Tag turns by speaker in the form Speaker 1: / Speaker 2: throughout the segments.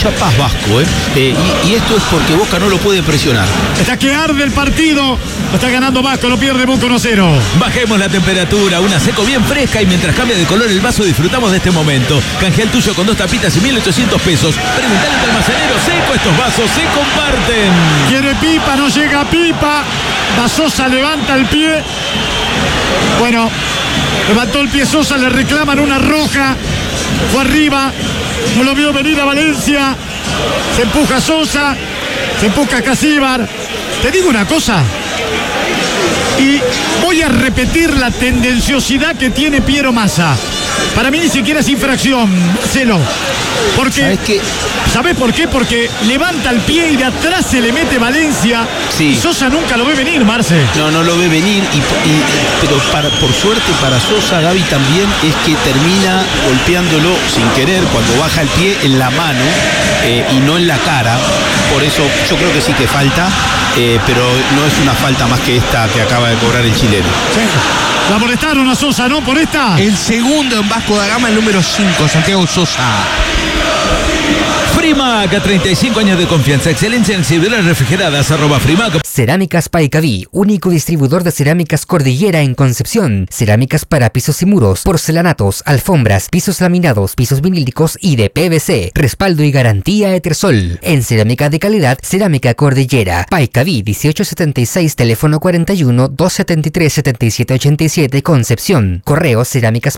Speaker 1: mucha paz Vasco, y esto es porque Boca no lo puede presionar.
Speaker 2: Está que arde el partido. Lo está ganando Vasco, lo pierde Boca 1-0.
Speaker 3: Bajemos la temperatura, una seco bien fresca y mientras cambia de color el vaso disfrutamos de este momento. Canjea el tuyo con 2 tapitas y 1.800 pesos. Preguntale al almacenero Seco, estos vasos se comparten.
Speaker 2: Quiere pipa, no llega pipa. Sosa levanta el pie. Bueno, levantó el pie Sosa, le reclaman una roja. Fue arriba, no lo vio venir a Valencia. Se empuja Sosa, se empuja Casíbar. Te digo una cosa, y voy a repetir la tendenciosidad que tiene Piero Massa. Para mí ni siquiera es infracción, Marcelo. Porque, ¿sabés por qué? Porque levanta el pie y de atrás se le mete Valencia.
Speaker 1: Sí.
Speaker 2: Y Sosa nunca lo ve venir, Marce.
Speaker 1: No lo ve venir, pero por suerte para Sosa, Gaby, también es que termina golpeándolo sin querer cuando baja el pie en la mano y no en la cara. Por eso yo creo que sí que falta, pero no es una falta más que esta que acaba de cobrar el chileno.
Speaker 2: Sí. La molestaron a Sosa, ¿no? Por esta.
Speaker 4: El segundo en Vasco da Gama, el número 5, Santiago Sosa.
Speaker 3: Frimac, 35 años de confianza, excelencia en exhibidoras refrigeradas, @Frimac.
Speaker 5: Cerámicas Paicaví, único distribuidor de cerámicas Cordillera en Concepción. Cerámicas para pisos y muros, porcelanatos, alfombras, pisos laminados, pisos vinílicos y de PVC. Respaldo y garantía Etersol. En cerámica de calidad, Cerámica Cordillera. Paicaví, 1876, teléfono 41-273-7787, Concepción. Correo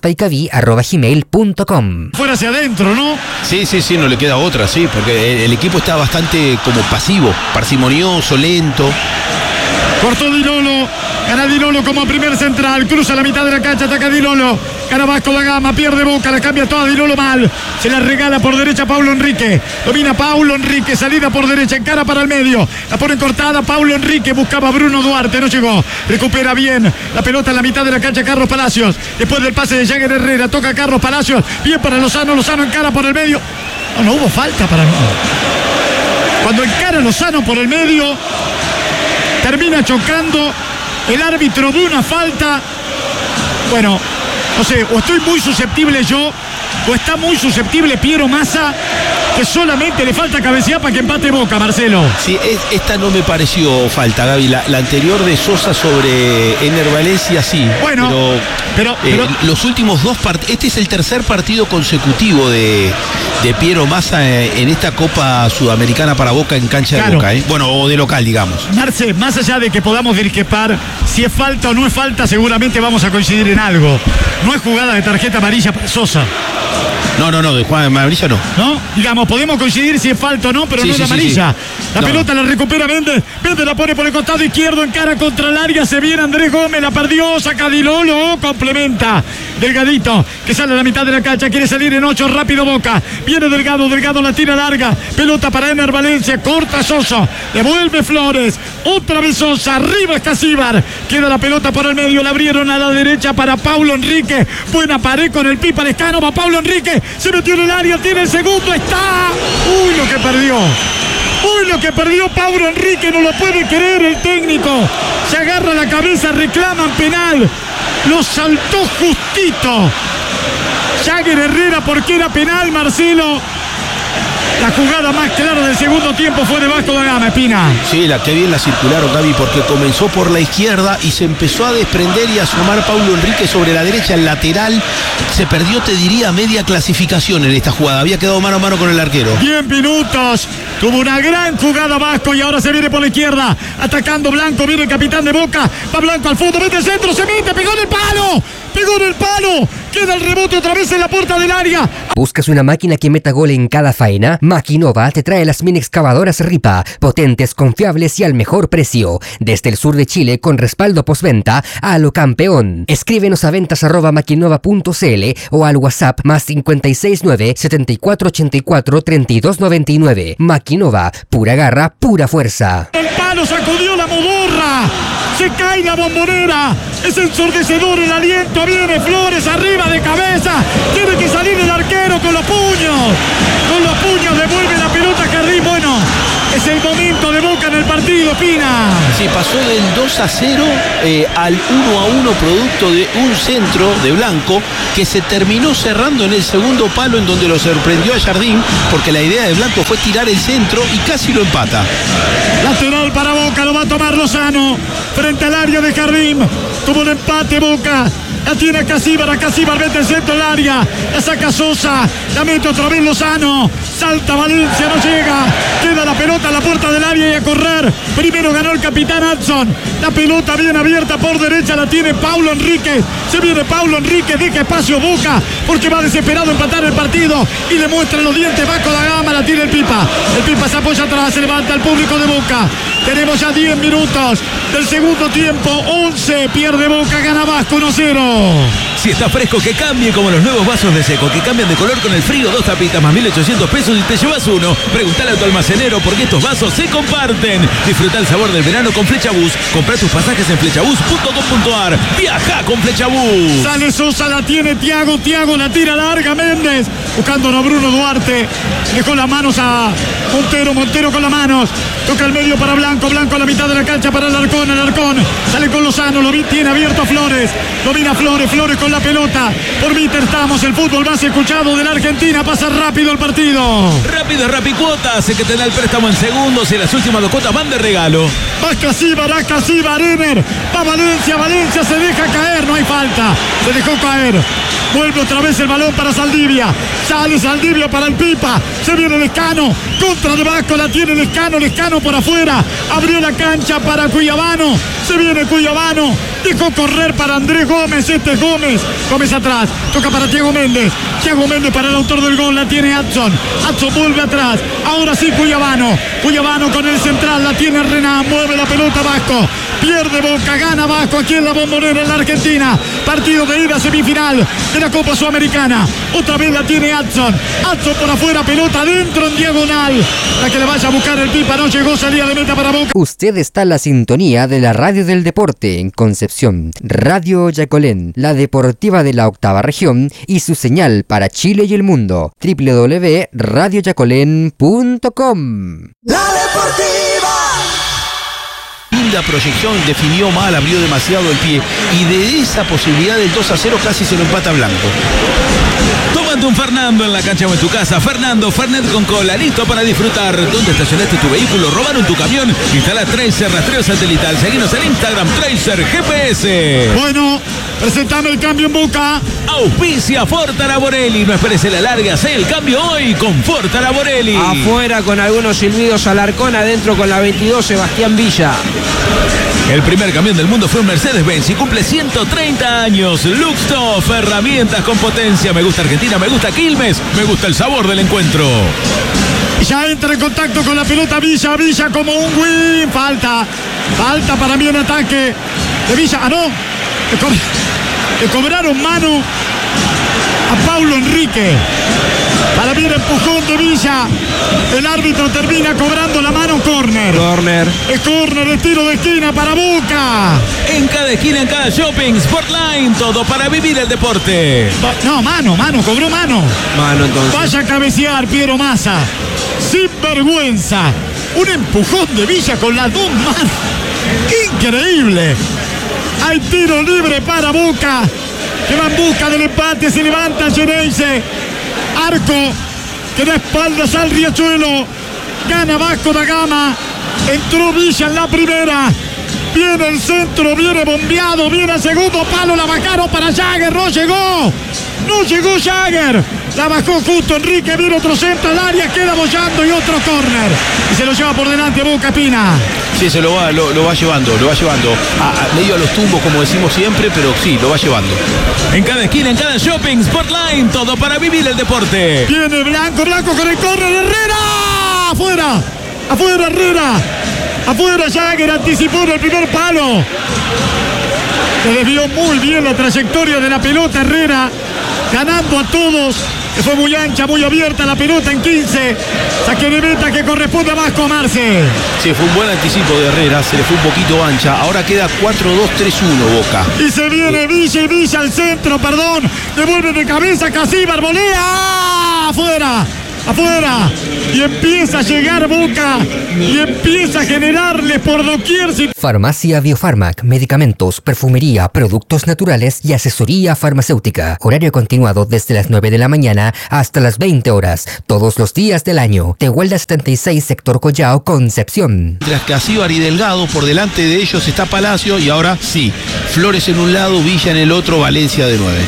Speaker 5: cerámicaspaicaví@gmail.com.
Speaker 2: Fuera hacia adentro, ¿no?
Speaker 1: Sí, no le queda otra, sí, porque el equipo está bastante como pasivo, parsimonioso, lento.
Speaker 2: Cortó Di Lolo, gana Di Lolo como primer central, cruza la mitad de la cancha, ataca Di Lolo, gana Vasco da Gama, pierde Boca, la cambia toda Di Lolo mal, se la regala por derecha Paulo Enrique, domina Paulo Enrique, salida por derecha, encara para el medio, la pone cortada, Paulo Enrique buscaba a Bruno Duarte, no llegó, recupera bien, la pelota en la mitad de la cancha Carlos Palacios, después del pase de Jagger Herrera, toca Carlos Palacios, bien para Lozano, Lozano encara por el medio, no hubo falta para mí. Cuando encara Lozano por el medio, termina chocando, el árbitro de una falta. Bueno, no sé, o estoy muy susceptible yo, o está muy susceptible Piero Massa, que solamente le falta cabecear para que empate Boca, Marcelo.
Speaker 1: Sí, esta no me pareció falta, Gaby. La anterior de Sosa sobre Ener Valencia, sí.
Speaker 2: Bueno, pero
Speaker 1: los últimos 2 partidos, este es el tercer partido consecutivo de Piero Massa en esta Copa Sudamericana para Boca en cancha de Boca, bueno, o de local, digamos.
Speaker 2: Marce, más allá de que podamos discrepar si es falta o no es falta, seguramente vamos a coincidir en algo. No es jugada de tarjeta amarilla para Sosa.
Speaker 1: No, de Juan amarilla no.
Speaker 2: ¿No? Digamos, podemos coincidir si es falta o no, pero no es amarilla. La pelota la recupera Méndez. Méndez la pone por el costado izquierdo, encara contra el área. Se viene Andrés Gómez, la perdió, saca Di Lolo, complementa. Delgadito, que sale a la mitad de la cancha, quiere salir en 8, rápido Boca. Viene Delgado la tira larga. Pelota para Ener Valencia, corta Sosa. Devuelve Flores. Otra vez Sosa, arriba Casíbar. Queda la pelota por el medio, la abrieron a la derecha para Paulo Enrique. Buena pared con el Pipa Lescano, va Paulo Enrique. Se metió en el área, tiene el segundo, está. Uy, lo que perdió Paulo Enrique, no lo puede creer el técnico. Se agarra la cabeza, reclaman penal. Lo saltó justito Jagger Herrera porque era penal, Marcelo. La jugada más clara del segundo tiempo fue de Vasco da Gama, Espina.
Speaker 1: Sí, que bien la circularon, Gaby, porque comenzó por la izquierda y se empezó a desprender y a asomar Paulo Enrique sobre la derecha, el lateral. Se perdió, te diría, media clasificación en esta jugada. Había quedado mano a mano con el arquero.
Speaker 2: 10 minutos. Tuvo una gran jugada Vasco y ahora se viene por la izquierda. Atacando Blanco, viene el capitán de Boca. Va Blanco al fondo, mete el centro, se mete, pegó en el palo. Queda el rebote otra vez en la puerta del área.
Speaker 5: ¿Buscas una máquina que meta gol en cada faena? Maquinova te trae las mini excavadoras Ripa, potentes, confiables y al mejor precio. Desde el sur de Chile con respaldo postventa a lo campeón. Escríbenos a ventas@maquinova.cl o al WhatsApp +569 7484 3299. Maquinova, pura garra, pura fuerza.
Speaker 2: El palo sacudió la modorra. Se cae la Bombonera. Es ensordecedor el aliento. Viene Flores arriba de cabeza. Tiene que salir el arquero con los puños. Devuelve la pelota a Jardín. Bueno, es el momento de Boca en el partido. partido, Pina.
Speaker 1: Sí, pasó del 2-0 al 1-1 producto de un centro de Blanco que se terminó cerrando en el segundo palo, en donde lo sorprendió a Jardín, porque la idea de Blanco fue tirar el centro y casi lo empata.
Speaker 2: Lateral para Boca, lo va a tomar Lozano frente al área de Jardín. Tuvo un empate Boca. La tiene Casíbar mete el centro del área. La saca Sosa, la mete otra vez Lozano. Salta Valencia, no llega. Queda la pelota en la puerta del área y a correr. Primero ganó el capitán Hudson. La pelota bien abierta por derecha, la tiene Paulo Enrique. Se viene Paulo Enrique, deja espacio Boca, porque va desesperado a empatar el partido. Y le muestra los dientes Vasco da Gama, la tiene el Pipa. El Pipa se apoya atrás, se levanta el público de Boca. Tenemos ya 10 minutos del segundo tiempo. 11, pierde Boca, gana Vasco 1-0.
Speaker 3: Si está fresco, que cambie como los nuevos vasos de seco, que cambian de color con el frío. 2 tapitas más 1.800 pesos y te llevas uno. Preguntale a tu almacenero porque estos vasos se comparten. Disfruta el sabor del verano con Flechabús. Compra tus pasajes en flechabús.com.ar. Viaja con Flechabús.
Speaker 2: Sale Sosa, la tiene Thiago la tira larga Méndez. Buscándolo a Bruno Duarte. Dejó las manos a Montero con las manos. Toca el medio para Blanco a la mitad de la cancha para Alarcón. Sale con Lozano, tiene abierto a Flores. Domina Flores con la pelota. Por Mitter estamos, el fútbol más escuchado de la Argentina. Pasa rápido el partido.
Speaker 3: Rápido es Rapicuota, hace que te da el préstamo en segundos y las últimas 2 cuotas van de regalo.
Speaker 2: Va Casíbar, Ener. Va Valencia se deja caer, no hay falta. Se dejó caer. Vuelve otra vez el balón para Saldivia. Sale Saldivia para el Pipa. Se viene Lescano. Contra de Vasco, la tiene Lescano por afuera. Abrió la cancha para Cuyabano. Se viene Cuyabano. Dejó correr para Andrés Gómez. Gómez atrás. Toca para Thiago Méndez para el autor del gol. La tiene Hudson vuelve atrás. Ahora sí Cuyabano con el central. La tiene Renan. Mueve la pelota Vasco. Pierde Boca. Gana Vasco aquí en la Bombonera en la Argentina. Partido de ida semifinal de la Copa Sudamericana. Otra vez la tiene Hudson por afuera. Pelota adentro en diagonal. La que le vaya a buscar el Pipa. No llegó. Salida de meta para Boca.
Speaker 5: Usted está en la sintonía de la Radio del Deporte en Concepción. Radio Yacolén, la deportiva de la octava región y su señal para Chile y el mundo. www.radioyacolén.com.
Speaker 6: La deportiva.
Speaker 1: Linda proyección, definió mal, abrió demasiado el pie y de esa posibilidad del 2-0 casi se lo empata Blanco.
Speaker 3: Tómate un Fernando en la cancha o en tu casa. Fernando, Fernet con cola, listo para disfrutar. ¿Dónde estacionaste tu vehículo? ¿Robaron tu camión? Instala Tracer rastreo satelital. Seguinos en Instagram, Tracer GPS.
Speaker 2: Bueno, presentame el cambio en Boca.
Speaker 3: Auspicia Ford Araborelli. No esperes la larga, sé el cambio hoy con Ford Araborelli.
Speaker 7: Afuera con algunos silbidos Alarcón, adentro con la 22 Sebastián Villa.
Speaker 3: El primer camión del mundo fue un Mercedes-Benz y cumple 130 años. Luxtoff, herramientas con potencia. Me gusta Argentina, me gusta Quilmes, me gusta el sabor del encuentro.
Speaker 2: Ya entra en contacto con la pelota Villa como un win. Falta para mí en ataque de Villa. Le cobraron mano a Paulo Enrique. Para mí el empujón de Villa. El árbitro termina cobrando la mano. Córner. Es córner, es tiro de esquina para Boca.
Speaker 3: En cada esquina, en cada shopping, Sportline, todo para vivir el deporte.
Speaker 2: Mano, cobró mano.
Speaker 7: Mano entonces.
Speaker 2: Vaya a cabecear Piero Massa. Sin vergüenza. Un empujón de Villa con las 2 manos. Increíble. Hay tiro libre para Boca, que va en busca del empate. Se levanta Geneise. Arco que da espaldas al Riachuelo. Gana Vasco da Gama. Entró Villa en la primera. Viene el centro, viene bombeado, viene el segundo palo. La bajaron para Jagger. No llegó Jagger. La bajó justo Enrique. Viene otro centro al área. Queda bollando y otro córner. Y se lo lleva por delante Boca, Pina.
Speaker 1: Sí, se lo va llevando. Medio a los tumbos, como decimos siempre, pero sí, lo va llevando.
Speaker 3: En cada esquina, en cada shopping, Sportline, todo para vivir el deporte.
Speaker 2: Viene Blanco con el córner. Herrera. Afuera Herrera. Afuera Jagger, anticipó en el primer palo. Se desvió muy bien la trayectoria de la pelota Herrera. Ganando a todos. Que fue muy ancha, muy abierta la pelota en 15. Saque de meta que corresponde a Vasco Amarse.
Speaker 1: Sí, fue un buen anticipo de Herrera, se le fue un poquito ancha. Ahora queda 4-2-3-1 Boca.
Speaker 2: Y se viene Villa al centro, Devuelve de cabeza Casíbar, volea. Afuera. afuera. Y empieza a llegar Boca. Y empieza a generarles por doquier.
Speaker 5: Farmacia Biofarmac, medicamentos, perfumería, productos naturales y asesoría farmacéutica. Horario continuado desde las 9 de la mañana hasta las 20 horas, todos los días del año. Tehuelda 76, sector Collao, Concepción.
Speaker 1: Tras Casíbar y Delgado, por delante de ellos está Palacio y ahora sí, Flores en un lado, Villa en el otro, Valencia de 9.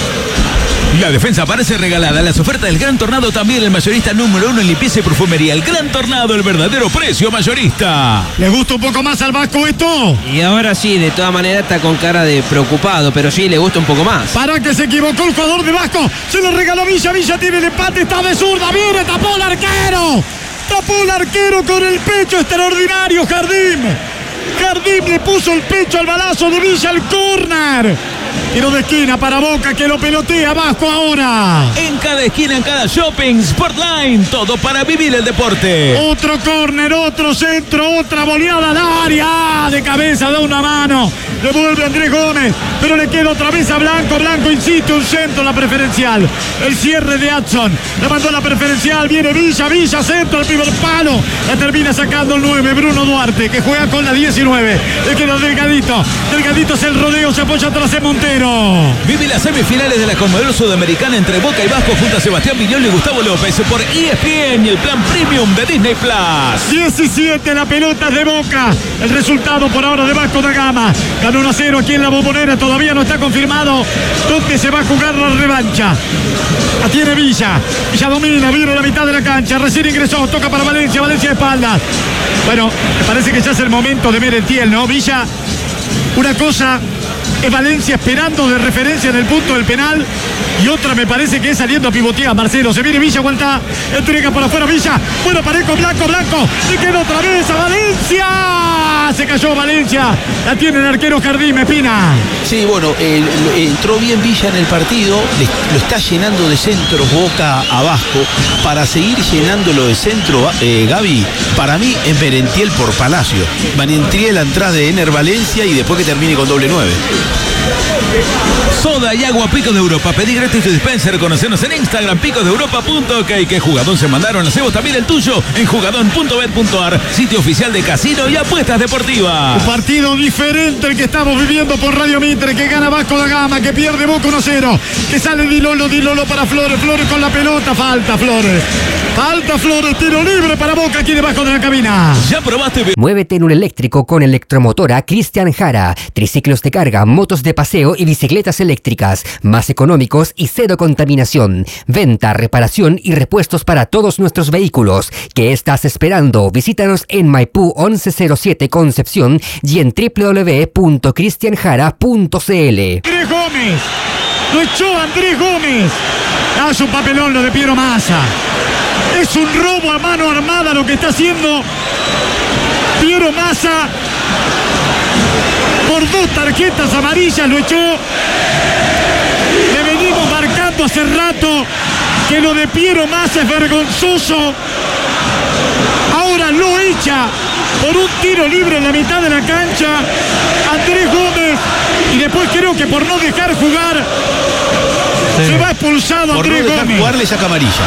Speaker 3: La defensa parece regalada. Las ofertas del Gran Tornado también, el mayorista número 1 en limpieza y perfumería. El Gran Tornado, el verdadero precio mayorista.
Speaker 2: ¿Le gusta un poco más al Vasco esto?
Speaker 7: Y ahora sí, de todas maneras está con cara de preocupado, pero sí le gusta un poco más.
Speaker 2: Para que se equivocó el jugador de Vasco. Se lo regaló Villa. Villa tiene el empate, está de zurda. Viene, tapó el arquero. Tapó el arquero con el pecho extraordinario, Jardín. Jardín le puso el pecho al balazo de Villa, al córner. Tiro de esquina para Boca, que lo pelotea Vasco ahora.
Speaker 3: En cada esquina, en cada shopping, Sportline, todo para vivir el deporte.
Speaker 2: Otro córner, otro centro, otra boleada al área. De cabeza, da una mano. Devuelve Andrés Gómez, pero le queda otra vez a Blanco. Blanco insiste, un centro en la preferencial. El cierre de Adson. Le mandó la preferencial, viene Villa, centro al primer palo. La termina sacando el 9, Bruno Duarte, que juega con la 19. Le queda Delgadito. Delgadito es el rodeo, se apoya atrás de Montero.
Speaker 3: Vive las semifinales de la Conmebol Sudamericana entre Boca y Vasco junto a Sebastián Viñola y Gustavo López por ESPN y el plan premium de Disney Plus.
Speaker 2: 17 la pelota de Boca. El resultado por ahora de Vasco da Gama. Ganó 1-0 aquí en la Bombonera. Todavía no está confirmado dónde se va a jugar la revancha. La tiene Villa. Villa domina, vino la mitad de la cancha. Recién ingresó, toca para Valencia. Valencia de espaldas. Bueno, me parece que ya es el momento de Merentiel, ¿no? Villa, una cosa es Valencia esperando de referencia en el punto del penal y otra me parece que es saliendo a pivotear. Marcelo, se viene Villa, aguanta, entrega por afuera Villa, bueno, Parejo, Blanco, se queda otra vez a Valencia, se cayó Valencia, la tiene el arquero Jardín, Espina.
Speaker 1: Sí, bueno, entró bien Villa en el partido, lo está llenando de centros Boca a Vasco, para seguir llenándolo de centro, Gaby, para mí es Merentiel por Palacio, Merentiel atrás de Ener Valencia y después que termine con doble 9.
Speaker 3: Soda y agua Picos de Europa. Pedí gratis tu dispenser. Conocernos en Instagram, picosdeeuropa.ok. ¿Qué jugadón se mandaron? Hacemos también el tuyo en jugadón.bet.ar, sitio oficial de casino y apuestas deportivas.
Speaker 2: Un partido diferente el que estamos viviendo por Radio Mitre, que gana Vasco da Gama, que pierde Boca 1-0, que sale Dilolo para Flores, Flores con la pelota, falta Flores, tiro libre para Boca aquí debajo de la cabina.
Speaker 3: ¿Ya probaste?
Speaker 5: Muévete en un eléctrico con Electromotora Cristian Jara. Triciclos de carga, motos de paseo y bicicletas eléctricas, más económicos y cero contaminación. Venta, reparación y repuestos para todos nuestros vehículos. ¿Qué estás esperando? Visítanos en Maipú 1107 Concepción y en www.cristianjara.cl.
Speaker 2: Andrés Gómez, lo echó Andrés Gómez. Es un papelón lo de Piero Massa. Es un robo a mano armada lo que está haciendo Piero Massa. Por 2 tarjetas amarillas lo echó. Le venimos marcando hace rato que lo de Piero Massa es vergonzoso. Ahora lo echa por un tiro libre en la mitad de la cancha Andrés Gómez. Y después creo que por no dejar jugar se va expulsado
Speaker 1: por
Speaker 2: Andrés
Speaker 1: no dejar
Speaker 2: Gómez.
Speaker 1: jugar le saca amarilla.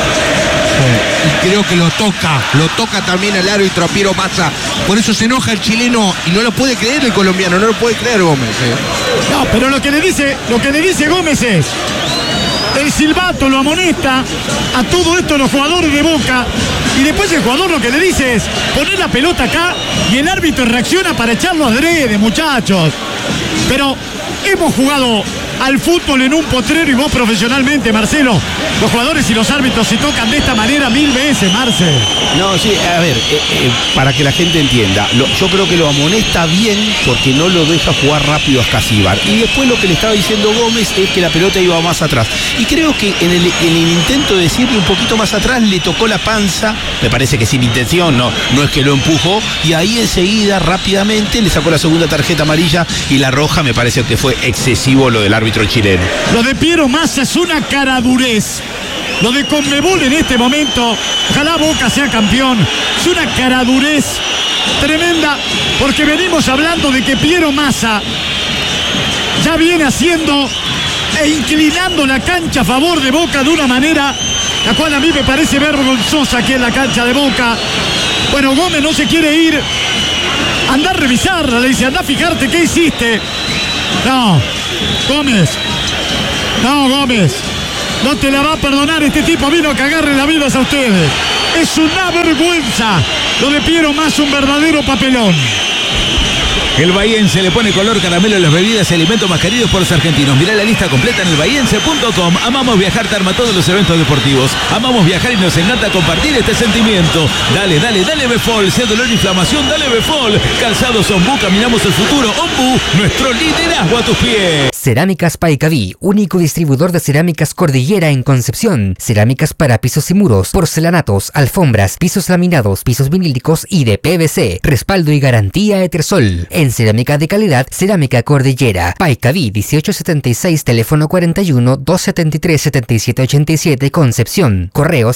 Speaker 4: Y creo que lo toca también el árbitro a Piero Massa. Por eso se enoja el chileno y no lo puede creer el colombiano, no lo puede creer Gómez.
Speaker 2: No, pero lo que le dice Gómez es: el silbato lo amonesta a todo esto los jugadores de Boca. Y después el jugador lo que le dice es poner la pelota acá y el árbitro reacciona para echarlo adrede, muchachos. Pero hemos jugado al fútbol en un potrero y vos profesionalmente, Marcelo. Los jugadores y los árbitros se tocan de esta manera 1000 veces, Marcel.
Speaker 1: No, sí, a ver, para que la gente entienda, yo creo que lo amonesta bien porque no lo deja jugar rápido a Casíbar. Y después lo que le estaba diciendo Gómez es que la pelota iba más atrás. Y creo que en el intento de decirle un poquito más atrás le tocó la panza, me parece que sin intención, no es que lo empujó, y ahí enseguida rápidamente le sacó la segunda tarjeta amarilla y la roja. Me parece que fue excesivo lo del árbitro chileno.
Speaker 2: Lo de Piero Massa es una caradurez. Lo de Conmebol en este momento, ojalá Boca sea campeón, es una caradurez tremenda, porque venimos hablando de que Piero Massa ya viene haciendo e inclinando la cancha a favor de Boca de una manera la cual a mí me parece vergonzosa aquí en la cancha de Boca. Bueno, Gómez no se quiere ir. Anda a revisarla, le dice, anda a fijarte qué hiciste. No, Gómez. No, Gómez. No te la va a perdonar, este tipo vino a cagarle la vida a ustedes. Es una vergüenza. Lo de Piero Más, un verdadero papelón.
Speaker 3: El bahiense le pone color caramelo a las bebidas y alimentos más queridos por los argentinos. Mirá la lista completa en elbahiense.com. Amamos viajar, te arma todos los eventos deportivos. Amamos viajar y nos encanta compartir este sentimiento. Dale, dale, dale Befol. Sea dolor e inflamación, dale Befol. Calzados Ombú, caminamos el futuro. Ombú, nuestro liderazgo a tus pies.
Speaker 5: Cerámicas Paicaví, único distribuidor de cerámicas Cordillera en Concepción. Cerámicas para pisos y muros, porcelanatos, alfombras, pisos laminados, pisos vinílicos y de PVC. Respaldo y garantía Etersol. En cerámica de calidad, Cerámica Cordillera. Paicaví 1876, teléfono 41 273 7787, Concepción. Correo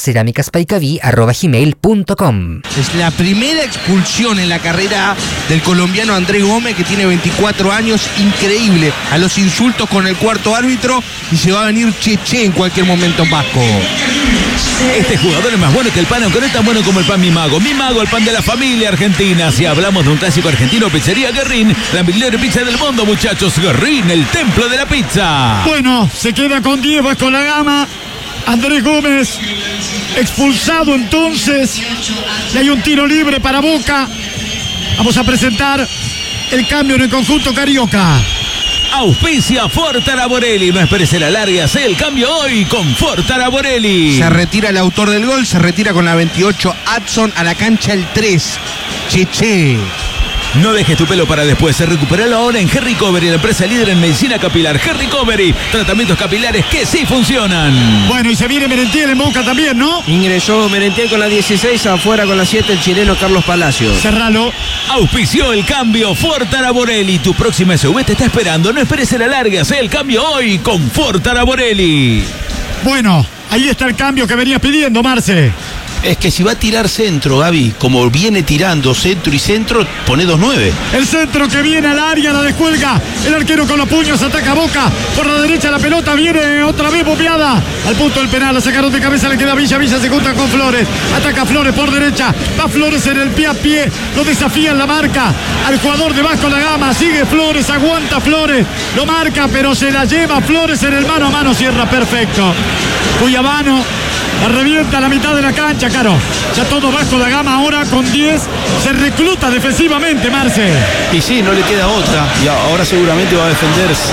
Speaker 5: cerámicaspaicaví@gmail.com.
Speaker 4: Es la primera expulsión en la carrera del colombiano Andrés Gómez, que tiene 24 años. Increíble. A los insultos con el cuarto árbitro, y se va a venir Cheche en cualquier momento en Vasco.
Speaker 3: Este jugador es más bueno que el pan, aunque no es tan bueno como el pan Mi Mago. Mi Mago, el pan de la familia argentina. Si hablamos de un clásico argentino, Pizzería Guerrín, la mejor pizza del mundo, muchachos. Guerrín, el templo de la pizza.
Speaker 2: Bueno, se queda con 10 Vasco da Gama. Andrés Gómez expulsado entonces. Y hay un tiro libre para Boca. Vamos a presentar el cambio en el conjunto carioca.
Speaker 3: Auspicia Ford Taraborelli. No esperes la larga, hace el cambio hoy con Ford Taraborelli.
Speaker 4: Se retira el autor del gol, se retira con la 28 Adson, a la cancha el 3. Cheche.
Speaker 3: No dejes tu pelo para después. Recupéralo ahora en Hair Recovery, la empresa líder en medicina capilar. Hair Recovery, tratamientos capilares que sí funcionan.
Speaker 2: Bueno, y se viene Merentiel en Boca también, ¿no?
Speaker 7: Ingresó Merentiel con la 16, afuera con la 7 el chileno Carlos Palacios.
Speaker 2: Cerralo.
Speaker 3: Auspició el cambio Ford Taraborelli. Tu próxima SUV te está esperando. No esperes la larga, haz el cambio hoy con Ford Taraborelli.
Speaker 2: Bueno, ahí está el cambio que venías pidiendo, Marce.
Speaker 1: Es que si va a tirar centro, Gaby, como viene tirando centro y centro, pone 2-9.
Speaker 2: El centro que viene al área, la descuelga. El arquero con los puños ataca a Boca. Por la derecha la pelota viene otra vez bombeada. Al punto del penal, la sacaron de cabeza, le queda Villa. Villa se junta con Flores. Ataca Flores por derecha. Va Flores en el pie a pie. Lo desafía en la marca al jugador de Vasco da Gama. Sigue Flores, aguanta Flores. Lo marca, pero se la lleva Flores en el mano a mano. Cierra perfecto. Cuyabano la revienta a la mitad de la cancha, Caro. Ya todo Vasco da Gama ahora con 10. Se recluta defensivamente, Marce.
Speaker 1: Y sí, no le queda otra. Y ahora seguramente va a defender 5-3-1,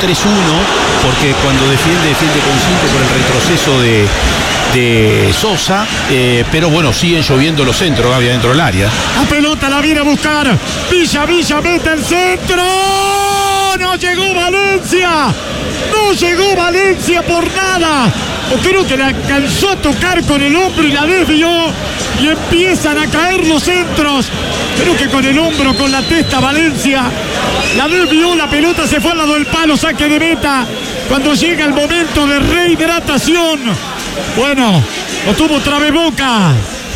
Speaker 1: porque cuando defiende con 5 por el retroceso de Sosa. Pero bueno, siguen lloviendo los centros, Gaby, dentro del área.
Speaker 2: La pelota la viene a buscar. Villa mete el centro. No llegó Valencia. No llegó Valencia por nada. O creo que la alcanzó a tocar con el hombro y la desvió. Y empiezan a caer los centros. Creo que con el hombro, con la testa, Valencia la desvió. La pelota se fue al lado del palo. Saque de meta. Cuando llega el momento de rehidratación. Bueno, lo tuvo otra vez Boca.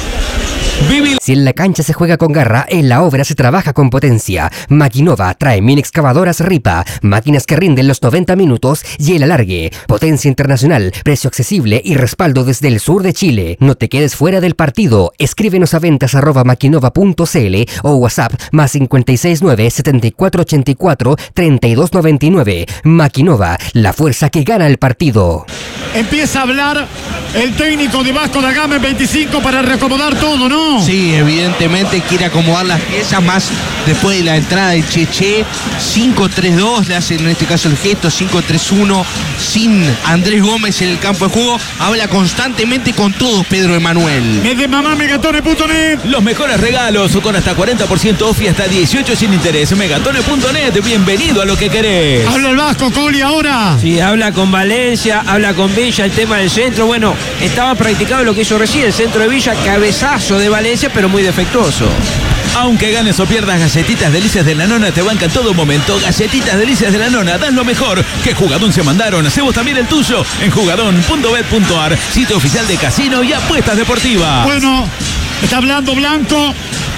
Speaker 5: Si en la cancha se juega con garra, en la obra se trabaja con potencia. Maquinova trae mini excavadoras Ripa, máquinas que rinden los 90 minutos y el alargue. Potencia internacional, precio accesible y respaldo desde el sur de Chile. No te quedes fuera del partido. Escríbenos a ventas@maquinova.cl o WhatsApp +569 7484 3299. Maquinova, la fuerza que gana el partido.
Speaker 2: Empieza a hablar el técnico de Vasco da Gama en 25 para reacomodar todo, ¿no?
Speaker 4: Sí, evidentemente quiere acomodar las piezas más después de la entrada de Cheche. 5-3-2, le hacen en este caso el gesto, 5-3-1, sin Andrés Gómez en el campo de juego. Habla constantemente con todos, Pedro Emanuel.
Speaker 2: Desde mamá.megatone.net.
Speaker 3: Los mejores regalos con hasta 40% off y hasta 18 sin interés. Megatone.net, bienvenido a lo que querés.
Speaker 2: Habla el Vasco, Coli, ahora.
Speaker 7: Sí, habla con Valencia, habla con Villa, el tema del centro. Bueno, estaba practicado lo que hizo recién, el centro de Villa, cabezazo de Valencia, pero muy defectuoso.
Speaker 3: Aunque ganes o pierdas, Galletitas Delicias de la Nona te bancan todo momento. Galletitas Delicias de la Nona, dan lo mejor. Que Jugadón se mandaron. Hacemos también el tuyo en jugadón.bet.ar, sitio oficial de casino y apuestas deportivas.
Speaker 2: Bueno, está hablando Blanco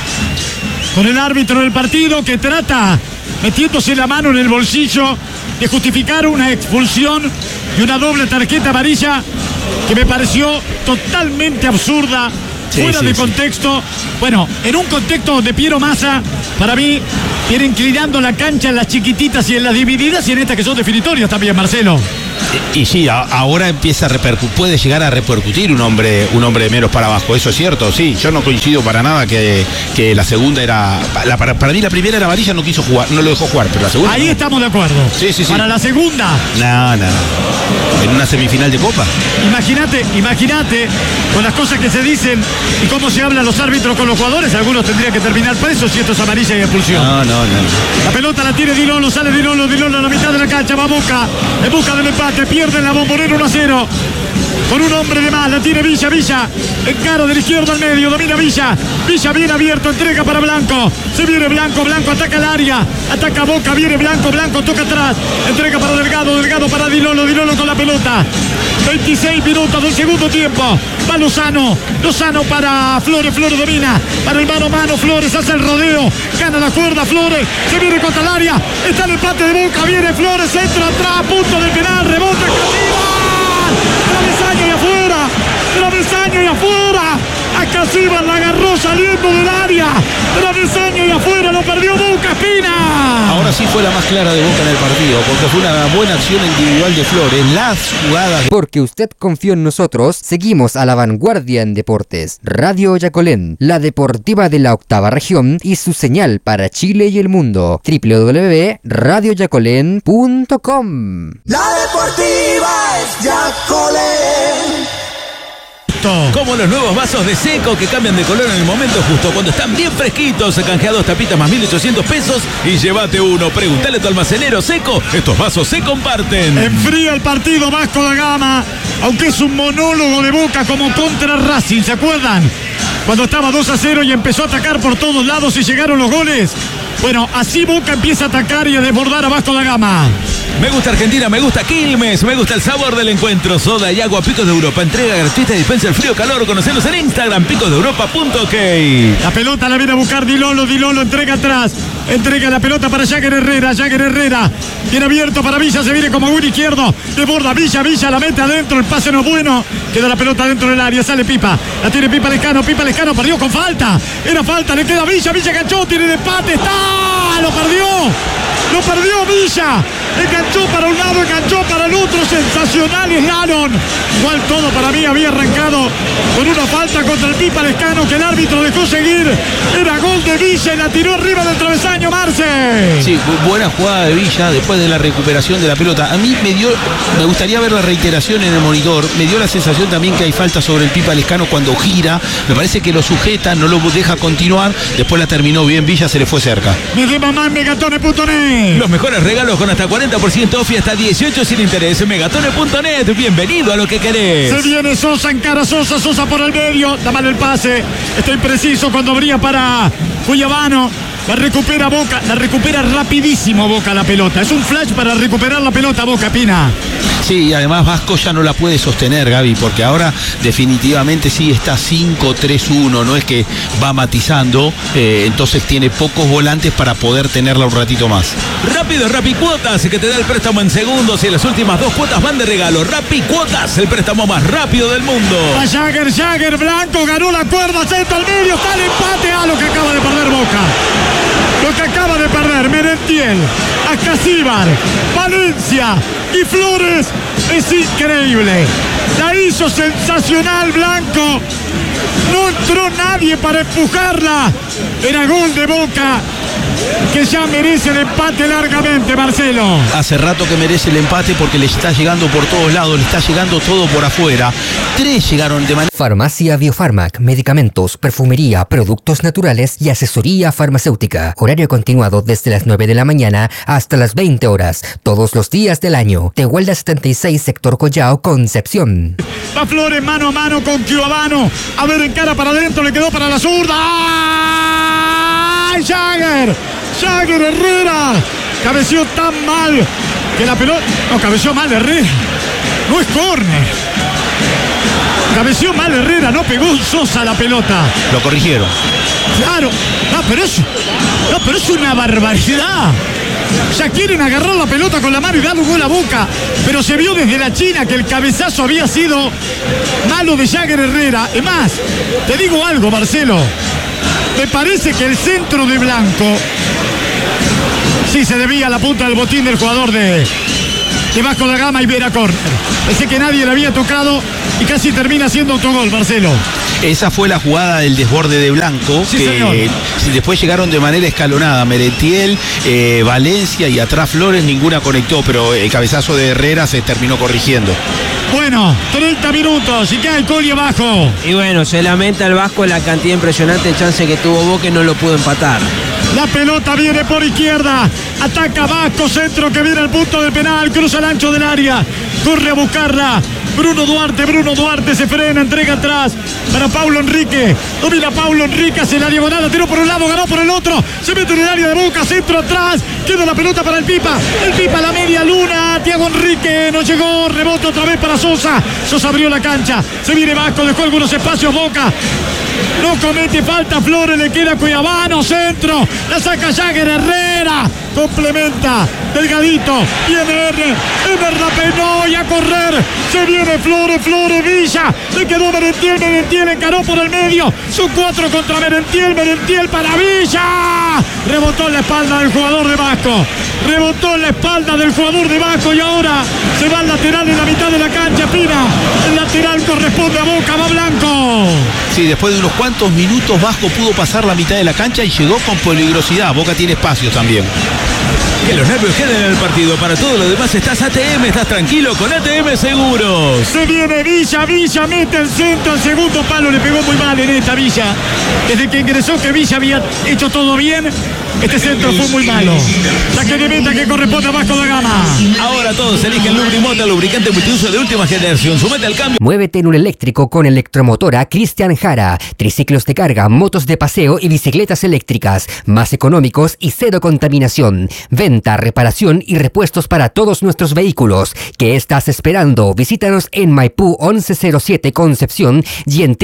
Speaker 2: con el árbitro del partido, que trata, metiéndose la mano en el bolsillo, de justificar una expulsión y una doble tarjeta amarilla que me pareció totalmente absurda, fuera de contexto. Bueno, en un contexto donde Piero Massa, para mí, viene inclinando la cancha en las chiquititas y en las divididas y en estas que son definitorias también, Marcelo.
Speaker 1: Y sí, ahora empieza a puede llegar a repercutir un hombre de menos para abajo, eso es cierto, sí. Yo no coincido para nada que la segunda era. Para mí la primera era amarilla, no quiso jugar, no lo dejó jugar, pero la segunda.
Speaker 2: Ahí
Speaker 1: no.
Speaker 2: Estamos de acuerdo.
Speaker 1: Sí.
Speaker 2: Para la segunda.
Speaker 1: No. En una semifinal de Copa.
Speaker 2: Imagínate con las cosas que se dicen y cómo se hablan los árbitros con los jugadores. Algunos tendrían que terminar presos si esto es amarilla y expulsión.
Speaker 1: No.
Speaker 2: La pelota la tiene Di Lolo, sale Di Lolo a la mitad de la cancha, va Boca, en busca del empate, pierde en la Bombonera 1-0. Con un hombre de más, la tiene Villa, encara de la izquierda al medio, domina Villa bien abierto, entrega para Blanco, se viene Blanco, ataca el área, ataca Boca, viene Blanco, toca atrás, entrega para Delgado para Di Lolo con la pelota. 26 minutos del segundo tiempo, va Lozano para Flores domina, para el mano a mano, Flores hace el rodeo, gana la cuerda Flores, se viene contra el área, está el empate de Boca, viene Flores, centro atrás, punto del penal, rebota travesaño y afuera, acá Silva la agarró saliendo del área, travesaño y afuera, lo perdió Boca, Espina.
Speaker 1: Ahora sí fue la más clara de Boca en el partido, porque fue una buena acción individual de Flores, las jugadas.
Speaker 5: Porque usted confió en nosotros, seguimos a la vanguardia en deportes. Radio Yacolén, la deportiva de la octava región y su señal para Chile y el mundo. www.radioyacolén.com.
Speaker 6: La deportiva es Yacolén.
Speaker 3: Como los nuevos vasos de Seco que cambian de color en el momento justo cuando están bien fresquitos. Canjea 2 tapitas más 1.800 pesos y llévate uno. Preguntale a tu almacenero Seco. Estos vasos se comparten.
Speaker 2: Enfría el partido Vasco da Gama, aunque es un monólogo de Boca como contra Racing, ¿se acuerdan? Cuando estaba 2-0 y empezó a atacar por todos lados y llegaron los goles. Bueno, así Boca empieza a atacar y a desbordar a Vasco da Gama.
Speaker 3: Me gusta Argentina, me gusta Quilmes, me gusta el sabor del encuentro. Soda y agua Picos de Europa. Entrega gratuita y dispensa el frío calor. Conocenos en Instagram, picosdeeuropa.ok.
Speaker 2: La pelota la viene a buscar Di Lolo entrega atrás. Entrega la pelota para Jagger Herrera. Viene abierto para Villa, se viene como un izquierdo. Desborda Villa, la mete adentro. El pase no es bueno. Queda la pelota dentro del área. Sale Pipa. La tiene Pipa Lescano. Perdió con falta. Era falta, le queda Villa enganchó. Tiene de empate. ¡Está! Lo perdió Villa. Enganchó para un lado, enganchó para el otro. Sensacional es Aaron. Igual todo para mí había arrancado con una falta contra el Pipa Lescano que el árbitro dejó seguir. Era gol de Villa y la tiró arriba del travesaño, Marce.
Speaker 1: Sí, buena jugada de Villa después de la recuperación de la pelota. A mí me gustaría ver la reiteración en el monitor. Me dio la sensación también que hay falta sobre el Pipa Lescano cuando gira. Me parece que lo sujeta, no lo deja continuar. Después la terminó bien Villa, se le fue cerca.
Speaker 2: Me de mamá en Megatones.net.
Speaker 3: Los mejores regalos con hasta 40% off y hasta 18 sin interés. Megatones.net. Bienvenido a lo que querés.
Speaker 2: Se viene Sosa, encara Sosa por el medio. Da mal el pase. Está impreciso cuando abría para Cuyabano. La recupera Boca, la recupera rapidísimo Boca la pelota. Es un flash para recuperar la pelota Boca, Pina.
Speaker 1: Sí, y además Vasco ya no la puede sostener, Gaby, porque ahora definitivamente sí está 5-3-1, no es que va matizando, entonces tiene pocos volantes para poder tenerla un ratito más.
Speaker 3: Rápido, Rapicuotas, que te da el préstamo en segundos y las últimas 2 cuotas van de regalo. Rapicuotas, el préstamo más rápido del mundo.
Speaker 2: A Jagger, Blanco, ganó la cuerda, centro al medio, está el empate a lo que acaba de perder Boca. Lo que acaba de perder Merentiel, Acasíbar, Valencia y Flores es increíble. La hizo sensacional Blanco. No entró nadie para empujarla. Era gol de Boca, que ya merece el empate largamente, Marcelo.
Speaker 1: Hace rato que merece el empate porque le está llegando por todos lados, le está llegando todo por afuera. 3 llegaron de manera...
Speaker 5: Farmacia Biofarmac, medicamentos, perfumería, productos naturales y asesoría farmacéutica. Horario continuado desde las 9 de la mañana hasta las 20 horas, todos los días del año. Tehuelda 76, sector Collao, Concepción.
Speaker 2: Va Flores mano a mano con Cubano. A ver, encara para adentro, le quedó para la zurda. ¡Ay, Jagger Herrera! Cabeció tan mal que la pelota... No, cabeció mal Herrera. No es córner. Cabeció mal Herrera, no pegó Sosa la pelota.
Speaker 1: Lo corrigieron.
Speaker 2: Claro. No, pero es una barbaridad. Ya quieren agarrar la pelota con la mano y darle un gol a Boca. Pero se vio desde la China que el cabezazo había sido malo de Jagger Herrera. Es más, te digo algo, Marcelo. Me parece que el centro de Blanco sí se debía a la punta del botín del jugador de Vasco da Gama y Vera Corner. Pensé que nadie le había tocado y casi termina siendo autogol, Marcelo.
Speaker 1: Esa fue la jugada del desborde de Blanco,
Speaker 2: Sí,
Speaker 1: que
Speaker 2: señor.
Speaker 1: después llegaron de manera escalonada. Merentiel, Valencia y atrás Flores, ninguna conectó, pero el cabezazo de Herrera se terminó corrigiendo.
Speaker 2: Bueno, 30 minutos y queda el Coli abajo.
Speaker 7: Y bueno, se lamenta el Vasco la cantidad impresionante de chance que tuvo Boca y no lo pudo empatar.
Speaker 2: La pelota viene por izquierda. Ataca Vasco, centro que viene al punto del penal. Cruza el ancho del área. Corre a buscarla. Bruno Duarte se frena, entrega atrás para Paulo Enrique. Domina Paulo Enrique, hace la diagonal, la tiró por un lado, ganó por el otro. Se mete en el área de Boca, centro atrás. Queda la pelota para el Pipa. El Pipa a la media luna. Thiago Enrique no llegó. Rebote otra vez para Sosa. Sosa abrió la cancha. Se viene Vasco, dejó algunos espacios Boca. No comete falta Flores, le queda Cuiabano, centro. La saca Jagger Herrera. Complementa. Delgadito. Viene Emer la penó y a correr. Se viene Flores, Villa. Le quedó Merentiel encaró por el medio. Son 4 contra Merentiel para Villa. Rebotó en la espalda del jugador de Vasco. Y ahora se va al lateral en la mitad de la cancha, Pina. El lateral corresponde a Boca, va Blanco.
Speaker 1: Sí, después de unos cuantos minutos Vasco pudo pasar la mitad de la cancha y llegó con peligrosidad. Boca tiene espacio también.
Speaker 3: Que los nervios queden en el partido. Para todo lo demás estás ATM, estás tranquilo con ATM Seguros.
Speaker 2: Se viene Villa mete el centro, el segundo palo le pegó muy mal en esta Villa. Desde que ingresó que Villa había hecho todo bien, este centro fue muy malo. La que de meta que corresponde a Vasco da Gama.
Speaker 3: Ahora todos eligen Lubrimota, lubricante multiuso de última generación. Sumete al cambio.
Speaker 5: Muévete en un eléctrico con Electromotora Cristian Jara. Triciclos de carga, motos de paseo y bicicletas eléctricas. Más económicos y cero contaminación. Venta, reparación y repuestos para todos nuestros vehículos. ¿Qué estás esperando? Visítanos en Maipú 1107 Concepción y en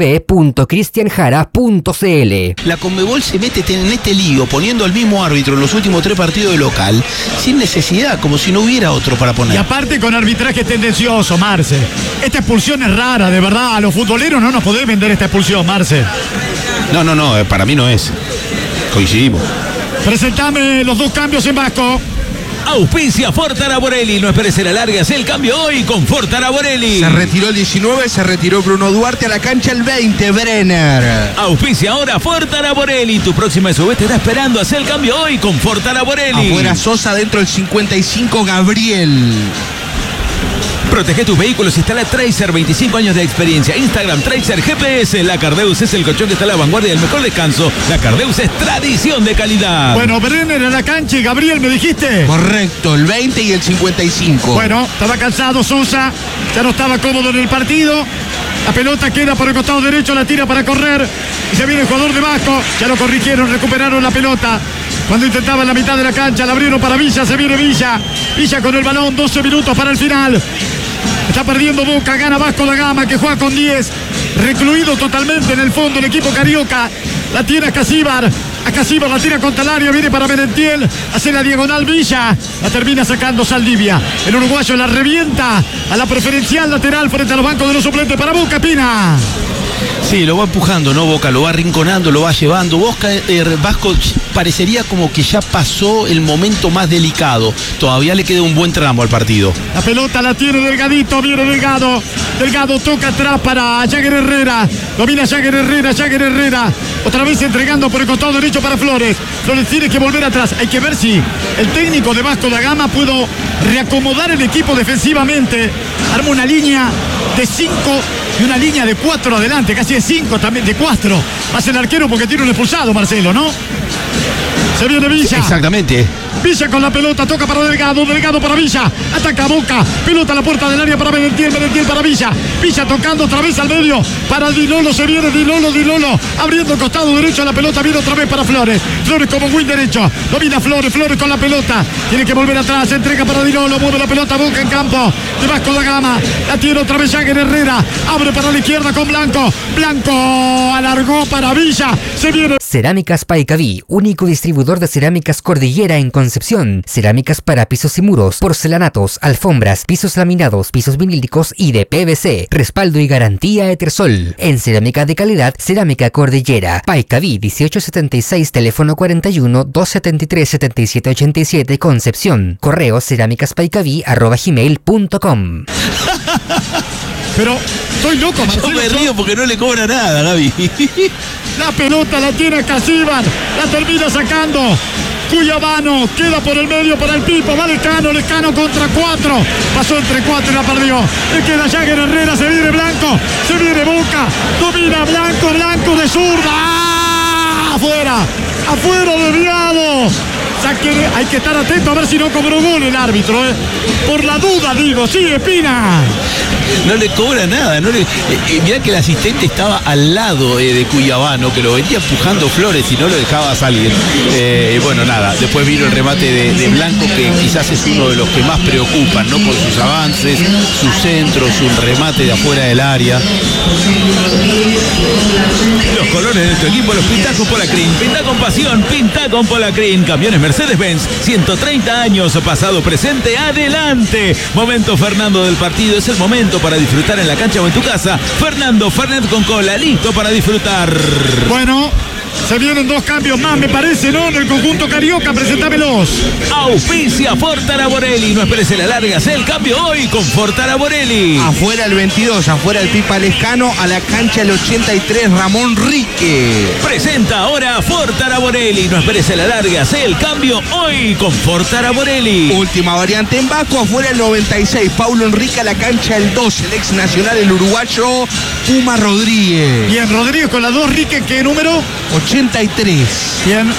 Speaker 5: www.cristianjara.cl.
Speaker 1: La Conmebol se mete en este lío poniendo al mismo árbitro en los últimos 3 partidos de local sin necesidad, como si no hubiera otro para
Speaker 2: Y
Speaker 1: poner.
Speaker 2: aparte con arbitraje tendencioso, Marce. Esta expulsión es rara, de verdad. A los futboleros no nos podés vender esta expulsión, Marce.
Speaker 1: No, para mí no es. Coincidimos.
Speaker 2: Presentame los 2 cambios en Vasco.
Speaker 3: Auspicia Ford Araborelli. No esperes el alargue, haz el cambio hoy con Ford Araborelli.
Speaker 4: Se retiró el 19, se retiró Bruno Duarte a la cancha el 20, Brenner.
Speaker 3: Auspicia ahora Ford Araborelli. Tu próxima SUV te está esperando. Haz el cambio hoy con Ford Araborelli.
Speaker 4: Afuera Sosa, dentro el 55, Gabriel.
Speaker 3: Protege tus vehículos, instala Tracer, 25 años de experiencia. Instagram Tracer GPS. La Cardeus es el colchón que está a la vanguardia del mejor descanso. La Cardeus es tradición de calidad.
Speaker 2: Bueno, Brenner a la cancha y Gabriel, ¿me dijiste?
Speaker 4: Correcto, el 20 y el 55.
Speaker 2: Bueno, estaba cansado Sosa, ya no estaba cómodo en el partido. La pelota queda por el costado derecho, la tira para correr. Y se viene el jugador de Vasco. Ya lo corrigieron, recuperaron la pelota. Cuando intentaba en la mitad de la cancha, la abrieron para Villa, se viene Villa. Villa con el balón, 12 minutos para el final. Está perdiendo Boca, gana Vasco da Gama, que juega con 10. Recluido totalmente en el fondo el equipo carioca. La tiene a Casíbar la tira contra el área, viene para Merentiel. Hace la diagonal Villa. La termina sacando Saldivia. El uruguayo la revienta a la preferencial lateral frente a los bancos de los suplentes para Boca, Pina.
Speaker 1: Sí, lo va empujando, ¿no? Boca lo va rinconando, lo va llevando. Vasco parecería como que ya pasó el momento más delicado. Todavía le queda un buen tramo al partido.
Speaker 2: La pelota la tiene Delgadito, viene Delgado. Delgado toca atrás para Jagger Herrera. Domina Jagger Herrera. Otra vez entregando por el costado derecho para Flores. Flores tiene que volver atrás. Hay que ver si el técnico de Vasco da Gama pudo reacomodar el equipo defensivamente. Arma una línea de 5 y una línea de 4 adelante, casi de 5 también, de 4. Hace el arquero porque tiene un expulsado, Marcelo, ¿no? Se viene Villa.
Speaker 1: Exactamente.
Speaker 2: Villa con la pelota, toca para Delgado para Villa, ataca Boca, pelota a la puerta del área para Merentiel para Villa tocando otra vez al medio, para Dilolo, se viene Dilolo, abriendo el costado derecho a la pelota, viene otra vez para Flores como wing derecho, domina Flores con la pelota, tiene que volver atrás, entrega para Dilolo, mueve la pelota Boca en campo, de Vasco da Gama, la tiene otra vez Jagger Herrera, abre para la izquierda con Blanco, alargó para Villa, se viene.
Speaker 5: Cerámicas Paicaví, único distribuidor de cerámicas Cordillera en Concepción. Cerámicas para pisos y muros, porcelanatos, alfombras, pisos laminados, pisos vinílicos y de PVC. Respaldo y garantía Etersol. En cerámica de calidad, Cerámica Cordillera. Paicaví 1876, teléfono 41 273 7787, Concepción. Correo cerámicaspaicaví@gmail.com.
Speaker 2: Pero estoy loco, Marcelo.
Speaker 1: Yo me río porque no le cobra nada, Gaby.
Speaker 2: La pelota la tiene Casíbar, la termina sacando Cuyabano, queda por el medio para el Pipo, va Lescano contra 4, pasó entre 4 y la perdió, le queda Jagger Herrera, se viene Blanco, se viene Boca, domina Blanco de zurda, ¡ah! afuera desviado. Hay que estar atento a ver si no cobró gol el árbitro, por la duda digo, sí, Espina.
Speaker 1: No le cobra nada, mirá que el asistente estaba al lado de Cuyabano, que lo venía empujando Flores y no lo dejaba salir. Bueno, nada, después vino el remate de Blanco, que quizás es uno de los que más preocupan, ¿no? Por sus avances, sus centros, su remate de afuera del área.
Speaker 3: Los colores de tu equipo los pintás con Polacrin. Pintá con pasión, pintá con Polacrin. Camiones Mercedes-Benz, 130 años, pasado, presente, adelante. Momento Fernando del partido, es el momento para disfrutar en la cancha o en tu casa. Fernando Fernet con cola, listo para disfrutar.
Speaker 2: Bueno, se vienen 2 cambios más, me parece, ¿no? En el conjunto carioca, presentámelos.
Speaker 3: Auspicia Fortaraborelli. No esperes la larga, haz el cambio hoy con Fortaraborelli.
Speaker 4: Afuera el 22, afuera el Pipa Lescano, a la cancha el 83, Ramón Rique.
Speaker 3: Presenta ahora Fortaraborelli. No esperes la larga, haz el cambio hoy con Fortaraborelli.
Speaker 4: Última variante en Baco, afuera el 96, Paulo Enrique, a la cancha el 2, el ex nacional, el uruguayo Puma Rodríguez.
Speaker 2: Bien, Rodríguez con la 2, Rique, ¿qué número?
Speaker 4: 83.
Speaker 2: Bien.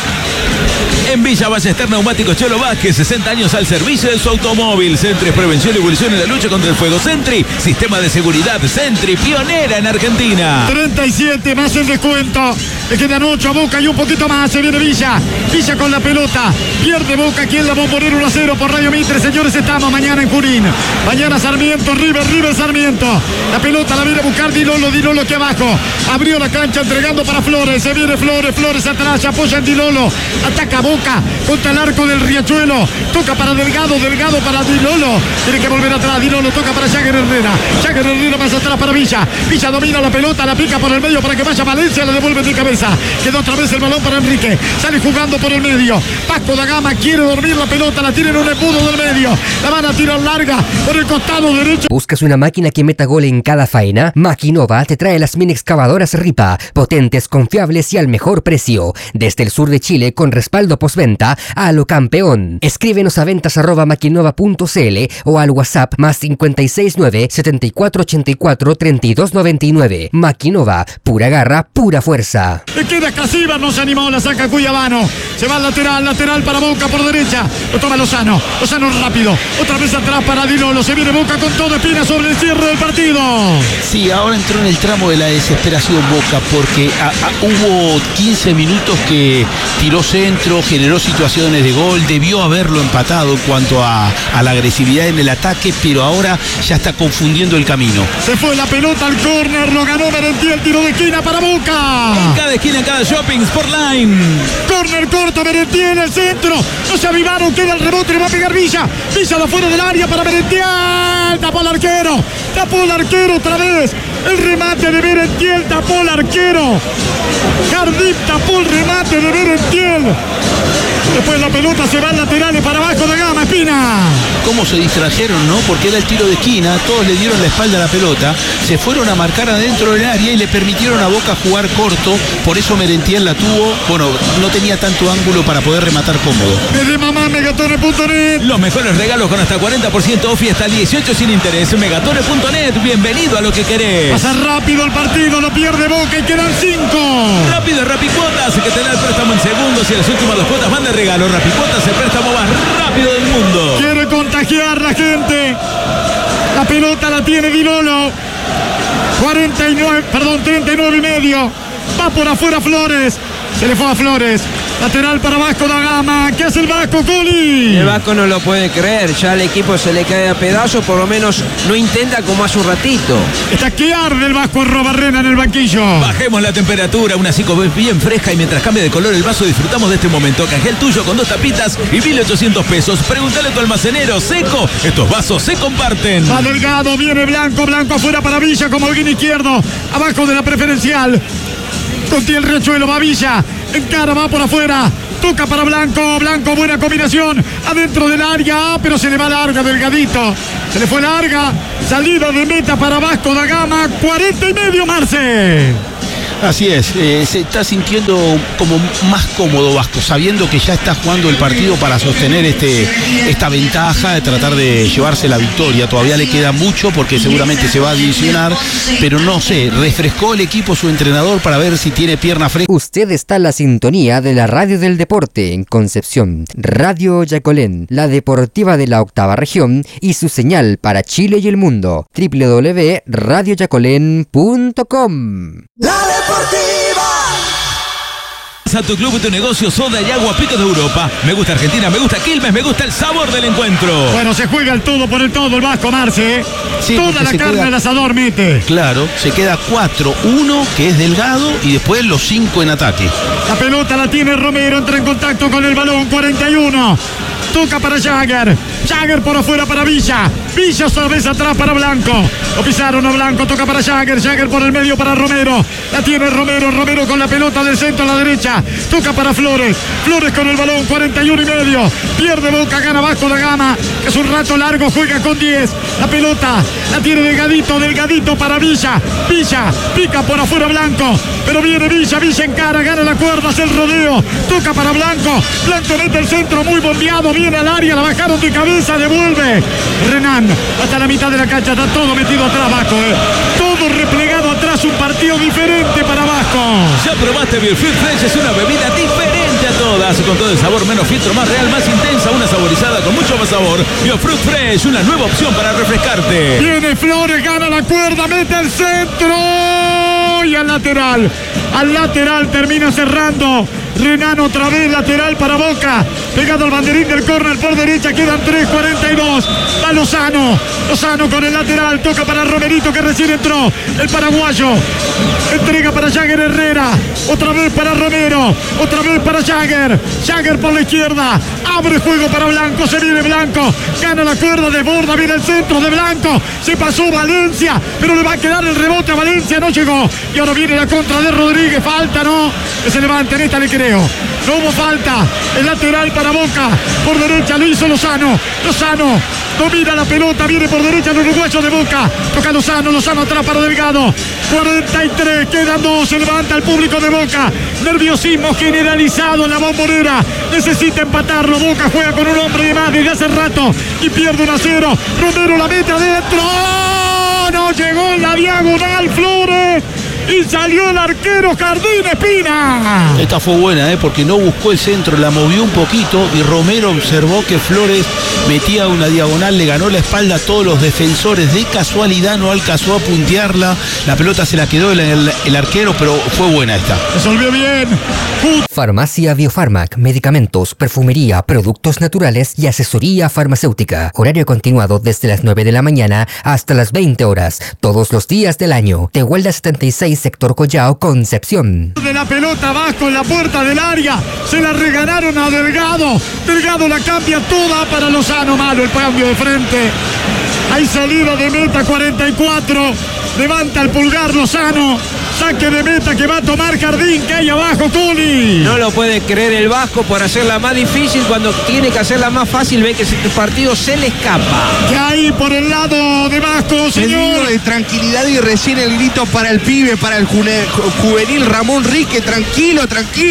Speaker 3: En Villa Ballester Neumáticos Cholo Vázquez, 60 años al servicio de su automóvil. Sentry, prevención y evolución en la lucha contra el fuego. Sentry, sistema de seguridad Sentry, pionera en Argentina.
Speaker 2: 37 más el descuento. Le quedan 8 a Boca y un poquito más. Se viene Villa con la pelota. Pierde Boca. ¿Quién la va a poner 1-0 por Radio Mitre? Señores, estamos mañana en Junín. Mañana Sarmiento, River Sarmiento. La pelota la viene a buscar Dilolo aquí abajo. Abrió la cancha entregando para Flores. Se viene Flores atrás. Se apoya en Dilolo. Ataca Boca contra el arco del Riachuelo. Toca para Delgado para Dilolo. Tiene que volver atrás. Dilolo toca para Jagger Herrera más atrás para Villa domina la pelota, la pica por el medio para que vaya Valencia, la devuelve de cabeza. Quedó otra vez el balón para Enrique. Sale jugando por el medio. Vasco da Gama quiere dormir la pelota, la tiene en un embudo del medio. La van a tirar larga por el costado derecho.
Speaker 5: ¿Buscas una máquina que meta gol en cada faena? Maquinova te trae las mini excavadoras Ripa, potentes, confiables y al mejor precio. Desde el sur de Chile con respaldo postventa a lo campeón. Escríbenos a ventas@maquinova.cl o al WhatsApp +569 7484 3299. Maquinova, pura garra, pura fuerza.
Speaker 2: Le queda Casíbar, no se animó, la saca Cuyabano. Se va al lateral para Boca por derecha. Lo toma Lozano rápido. Otra vez atrás para Dilolo. Se viene Boca con todo, Espina sobre el cierre del partido.
Speaker 1: Sí, ahora entró en el tramo de la desesperación Boca, porque hubo 15 minutos que tiró centro, generó situaciones de gol, debió haberlo empatado en cuanto a la agresividad en el ataque, pero ahora ya está confundiendo el camino.
Speaker 2: Se fue la pelota al córner, lo ganó Merentiel, tiro de esquina para Boca.
Speaker 3: En cada esquina, en cada shopping, Sportline.
Speaker 2: Córner corto, Merentiel, el centro. No se avivaron, queda el rebote, le va a pegar Villa de afuera del área para Merentiel. Tapó el arquero otra vez. El remate de Merentiel, tapó el arquero. Jardín tapó el remate de Merentiel. Después la pelota se va al lateral y para abajo de Gama, Espina.
Speaker 1: ¿Cómo se distrajeron, no? Porque era el tiro de esquina, todos le dieron la espalda a la pelota, se fueron a marcar adentro del área y le permitieron a Boca jugar corto, por eso Merentiel la tuvo, no tenía tanto ángulo para poder rematar cómodo.
Speaker 2: Desde mamá, Megatone.net.
Speaker 3: Los mejores regalos con hasta 40% off y hasta el 18 sin interés. Megatone.net, bienvenido a lo que querés.
Speaker 2: Pasa rápido el partido, lo pierde Boca y quedan 5.
Speaker 3: Rápido, Rapicuotas, que te da el préstamo en segundos y las últimas 2 cuotas van de regalo. Rapicuotas, el préstamo más rápido del mundo.
Speaker 2: Quiere contagiar la gente. La pelota la tiene Dilolo. 39 y medio. Va por afuera Flores. Se le fue a Flores. Lateral para Vasco da Gama. ¿Qué hace el Vasco, Culi?
Speaker 7: El Vasco no lo puede creer. Ya el equipo se le cae a pedazos. Por lo menos no intenta como hace un ratito.
Speaker 2: Está que arde el Vasco Robarrena en el banquillo.
Speaker 3: Bajemos la temperatura, una psico bien fresca y mientras cambia de color el vaso disfrutamos de este momento. Canjea el tuyo con 2 tapitas y 1.800 pesos. Pregúntale a tu almacenero, Seco. Estos vasos se comparten.
Speaker 2: Va Delgado, viene Blanco afuera para Villa como el izquierdo. Abajo de la preferencial. Contiene el Riachuelo, va Villa. Encara, va por afuera. Toca para Blanco, buena combinación. Adentro del área, pero se le va larga, Delgadito. Se le fue larga. Salida de meta para Vasco da Gama. 40 y medio, Marce.
Speaker 1: Así es, se está sintiendo como más cómodo Vasco, sabiendo que ya está jugando el partido para sostener esta ventaja, de tratar de llevarse la victoria. Todavía le queda mucho porque seguramente se va a adicionar, pero no sé, refrescó el equipo su entrenador para ver si tiene pierna fresca.
Speaker 5: Usted está en la sintonía de la Radio del Deporte en Concepción, Radio Yacolén, la deportiva de la 8ª región y su señal para Chile y el mundo, www.radioyacolén.com.
Speaker 3: A tu club y tu negocio, soda y agua Pico de Europa. Me gusta Argentina, me gusta Quilmes, me gusta el sabor del encuentro.
Speaker 2: Bueno, se juega el todo por el todo el Vasco, Marce.
Speaker 1: Sí,
Speaker 2: toda la carne al asador mete.
Speaker 1: Claro, se queda 4-1, que es Delgado, y después los 5 en ataque.
Speaker 2: La pelota la tiene Romero, entra en contacto con el balón, 41. Toca para Jagger. Jagger por afuera para Villa. Villa otra vez atrás para Blanco. Lo pisaron a Blanco. Toca para Jagger. Jagger por el medio para Romero. La tiene Romero. Romero con la pelota del centro a la derecha. Toca para Flores. Flores con el balón. 41 y medio. Pierde Boca. Gana Vasco da Gama. Que es un rato largo. Juega con 10. La pelota la tiene Delgadito. Delgadito para Villa. Villa pica por afuera Blanco. Pero viene Villa. Villa encara. Gana la cuerda. Hace el rodeo. Toca para Blanco. Blanco mete el centro muy bombeado. Viene al área, la bajaron de cabeza, devuelve Renan hasta la mitad de la cancha, está todo metido atrás Vasco, todo replegado atrás, un partido diferente para Vasco.
Speaker 3: Ya probaste Biofruit Fresh, es una bebida diferente a todas, con todo el sabor, menos filtro, más real, más intensa, una saborizada con mucho más sabor. Biofruit Fresh, una nueva opción para refrescarte.
Speaker 2: Viene Flores, gana la cuerda, mete el centro y al lateral termina cerrando. Renan otra vez, lateral para Boca, pegado al banderín del córner por derecha, quedan 3:42, va Lozano con el lateral, toca para Romerito que recién entró, el paraguayo, entrega para Jagger Herrera, otra vez para Romero, otra vez para Jagger por la izquierda, abre juego para Blanco, se viene Blanco, gana la cuerda, desborda, viene el centro de Blanco, se pasó Valencia, pero le va a quedar el rebote a Valencia, no llegó, y ahora viene la contra de Rodríguez, falta, no, que se levante, en esta le creo. No hubo falta, el lateral para Boca, por derecha lo hizo Lozano domina la pelota, viene por derecha el uruguayo de Boca, toca Lozano atrás para Delgado, 43, quedan 2, se levanta el público de Boca, nerviosismo generalizado en la Bombonera, necesita empatarlo, Boca juega con un hombre de más desde hace rato y pierde 1-0, Romero la mete adentro, no llegó en la diagonal Flores. Y salió el arquero Jardín Espina.
Speaker 1: Esta fue buena, porque no buscó el centro, la movió un poquito y Romero observó que Flores metía una diagonal, le ganó la espalda a todos los defensores. De casualidad no alcanzó a puntearla. La pelota se la quedó el arquero, pero fue buena esta.
Speaker 2: Resolvió bien.
Speaker 5: Farmacia Biofarmac, medicamentos, perfumería, productos naturales y asesoría farmacéutica. Horario continuado desde las 9 de la mañana hasta las 20 horas, todos los días del año. Tehuelda 76, sector Collao, Concepción.
Speaker 2: De la pelota Vasco en la puerta del área, se la regalaron a Delgado. Delgado la cambia toda para Lozano, malo el cambio de frente. Hay salida de meta 44, levanta el pulgar Lozano. Saque de meta que va a tomar Jardín, que hay abajo, Culi.
Speaker 7: No lo puede creer el Vasco por hacerla más difícil cuando tiene que hacerla más fácil. Ve que el partido se le escapa.
Speaker 2: Que hay por el lado de Vasco, señor.
Speaker 4: De tranquilidad y recién el grito para el pibe, para el juvenil Ramón Rique. Tranquilo.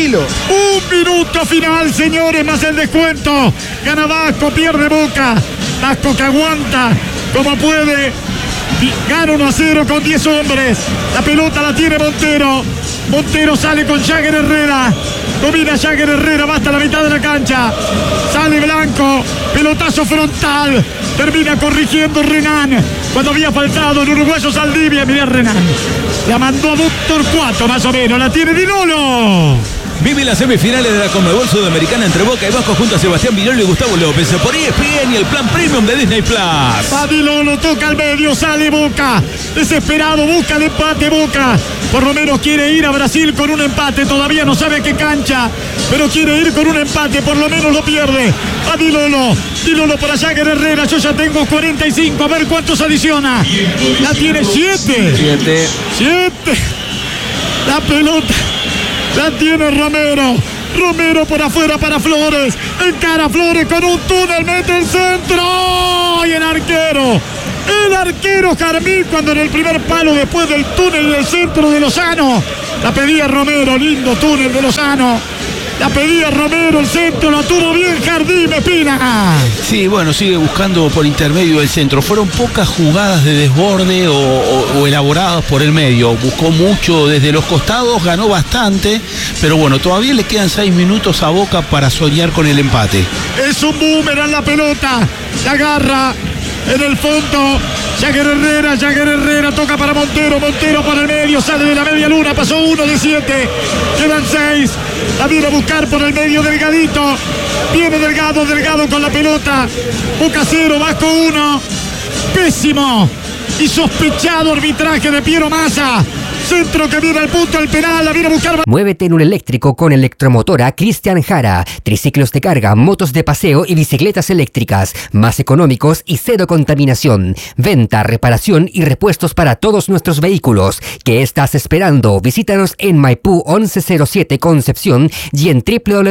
Speaker 2: Un minuto final, señores, más el descuento. Gana Vasco, pierde Boca. Vasco que aguanta como puede. Gana 1-0 con 10 hombres. La pelota la tiene Montero. Montero sale con Jagger Herrera. Domina Jagger Herrera, va hasta la mitad de la cancha. Sale Blanco. Pelotazo frontal. Termina corrigiendo Renan. Cuando había faltado el uruguayo Saldivia. Mirá Renan. La mandó a Doctor 4 más o menos. La tiene Di Lolo.
Speaker 3: Viví las semifinales de la Conmebol Sudamericana entre Boca y Vasco junto a Sebastián Villalba y Gustavo López por ESPN y el plan premium de Disney Plus.
Speaker 2: Padilolo toca al medio, sale Boca. Desesperado, busca el empate Boca. Por lo menos quiere ir a Brasil con un empate. Todavía no sabe qué cancha, pero quiere ir con un empate. Por lo menos lo pierde. Padilolo. Dilolo para Jagger Herrera. Yo ya tengo 45. A ver cuántos adiciona. Ya tiene 7. 7. La pelota la tiene Romero. Romero por afuera para Flores. Encara Flores con un túnel. Mete el centro. Y el arquero Jarmín, cuando en el primer palo después del túnel del centro de Lozano. La pedía Romero. Lindo túnel de Lozano. La pedía Romero, el centro, la tuvo bien Jardín, Espina.
Speaker 1: Sí, bueno, sigue buscando por intermedio del centro. Fueron pocas jugadas de desborde o elaboradas por el medio. Buscó mucho desde los costados, ganó bastante, pero bueno, todavía le quedan 6 minutos a Boca para soñar con el empate.
Speaker 2: Es un boomerang la pelota, la agarra en el fondo. Jagger Herrera toca para Montero por el medio, sale de la media luna, pasó 1 de 7, quedan 6, la viene a buscar por el medio Delgadito, viene Delgado con la pelota, Boca 0, Vasco 1, pésimo y sospechado arbitraje de Piero Massa. Centro que viene al punto del penal, la viene a buscar.
Speaker 5: Muévete en un eléctrico con Electromotora Cristian Jara. Triciclos de carga, motos de paseo y bicicletas eléctricas. Más económicos y cero contaminación. Venta, reparación y repuestos para todos nuestros vehículos. ¿Qué estás esperando? Visítanos en Maipú 1107 Concepción y en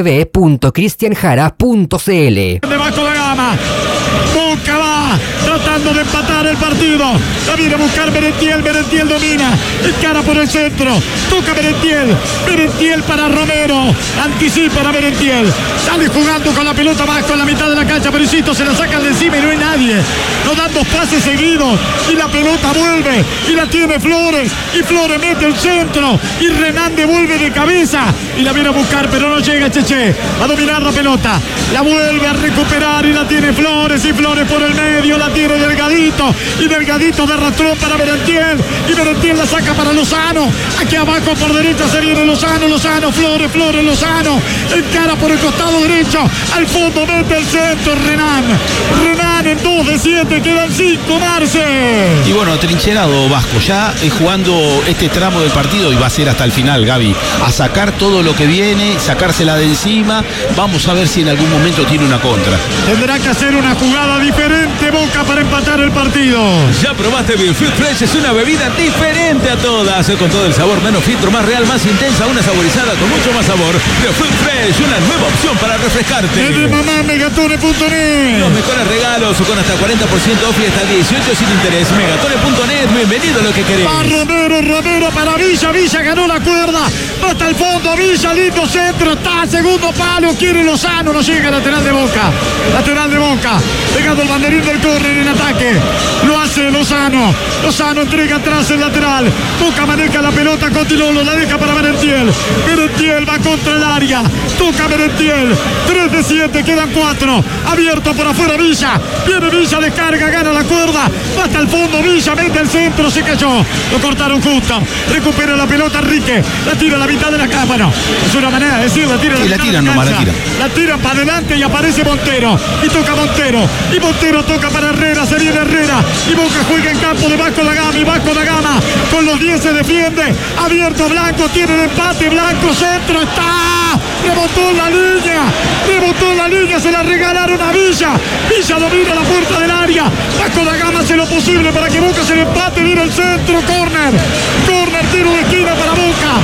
Speaker 5: www.cristianjara.cl.
Speaker 2: Debajo de la gama. Boca va tratando de empatar el partido. La viene a buscar Merentiel domina. Encara por el centro. Toca Merentiel para Romero. Anticipa a Merentiel. Sale jugando con la pelota Vasco en la mitad de la cancha. Pero insisto, se la sacan de encima y no hay nadie. No dan 2 pases seguidos. Y la pelota vuelve. Y la tiene Flores. Y Flores mete el centro. Y Renan devuelve de cabeza. Y la viene a buscar, pero no llega Cheche. Va a dominar la pelota. La vuelve a recuperar y la tiene Flores. Y Flores por el medio. La tiene Delgadito. Y Delgadito de arrastrón para Merentiel. Y Merentiel la saca para Lozano. Aquí abajo por derecha se viene Lozano. Flores, Lozano. Encara por el costado derecho. Al fondo mete el centro. Renan en 2 de 7. Quedan 5, Marce.
Speaker 1: Y bueno, trincherado Vasco, ya jugando este tramo del partido, y va a ser hasta el final, Gaby, a sacar todo lo que viene, sacársela de encima. Vamos a ver si en algún momento tiene una contra.
Speaker 2: Tendrá que hacer una jugada diferente Boca para empatar el partido.
Speaker 3: Ya probaste Fruit Fresh, es una bebida diferente a todas, con todo el sabor, menos filtro, más real, más intensa, una saborizada con mucho más sabor. Fruit Fresh, una nueva opción para refrescarte.
Speaker 2: De mamá, megatone.net.
Speaker 3: Los mejores regalos con hasta 40% off y hasta 18 sin interés. Megatone.net, bienvenido a lo que querés.
Speaker 2: Va Romero para Villa ganó la cuerda. Va hasta el fondo, Villa, lindo centro, está a segundo palo, quiere Lozano, no llega, lateral de Boca. Pegando el banderín del córner en ataque. Lo hace Lozano entrega atrás el lateral. Boca maneja la pelota con Tilolo, la deja para Merentiel va contra el área. Toca Merentiel, 3 de 7, quedan 4. Abierto por afuera Villa. Viene Villa, descarga, gana la cuerda. Va hasta el fondo Villa, mete el centro, se cayó. Lo cortaron justo. Recupera la pelota Enrique. La tira a la mitad de la cámara. Bueno, es una manera de decir, la tira a la mitad de la cancha. La tiran para adelante y aparece Montero. Y toca Montero. Y Montero toca para Herrera. Se viene Herrera. Y Boca juega en campo de Vasco da Gama. Y Vasco da Gama con los 10 se defiende. Abierto Blanco. Tiene el empate. Blanco centro. Está. Rebotó en la línea. Se la regalaron a Villa. Villa domina la puerta del área. Vasco da Gama hace lo posible para que Boca se le empate. Viene el centro. Corner. Tiro de esquina para Boca.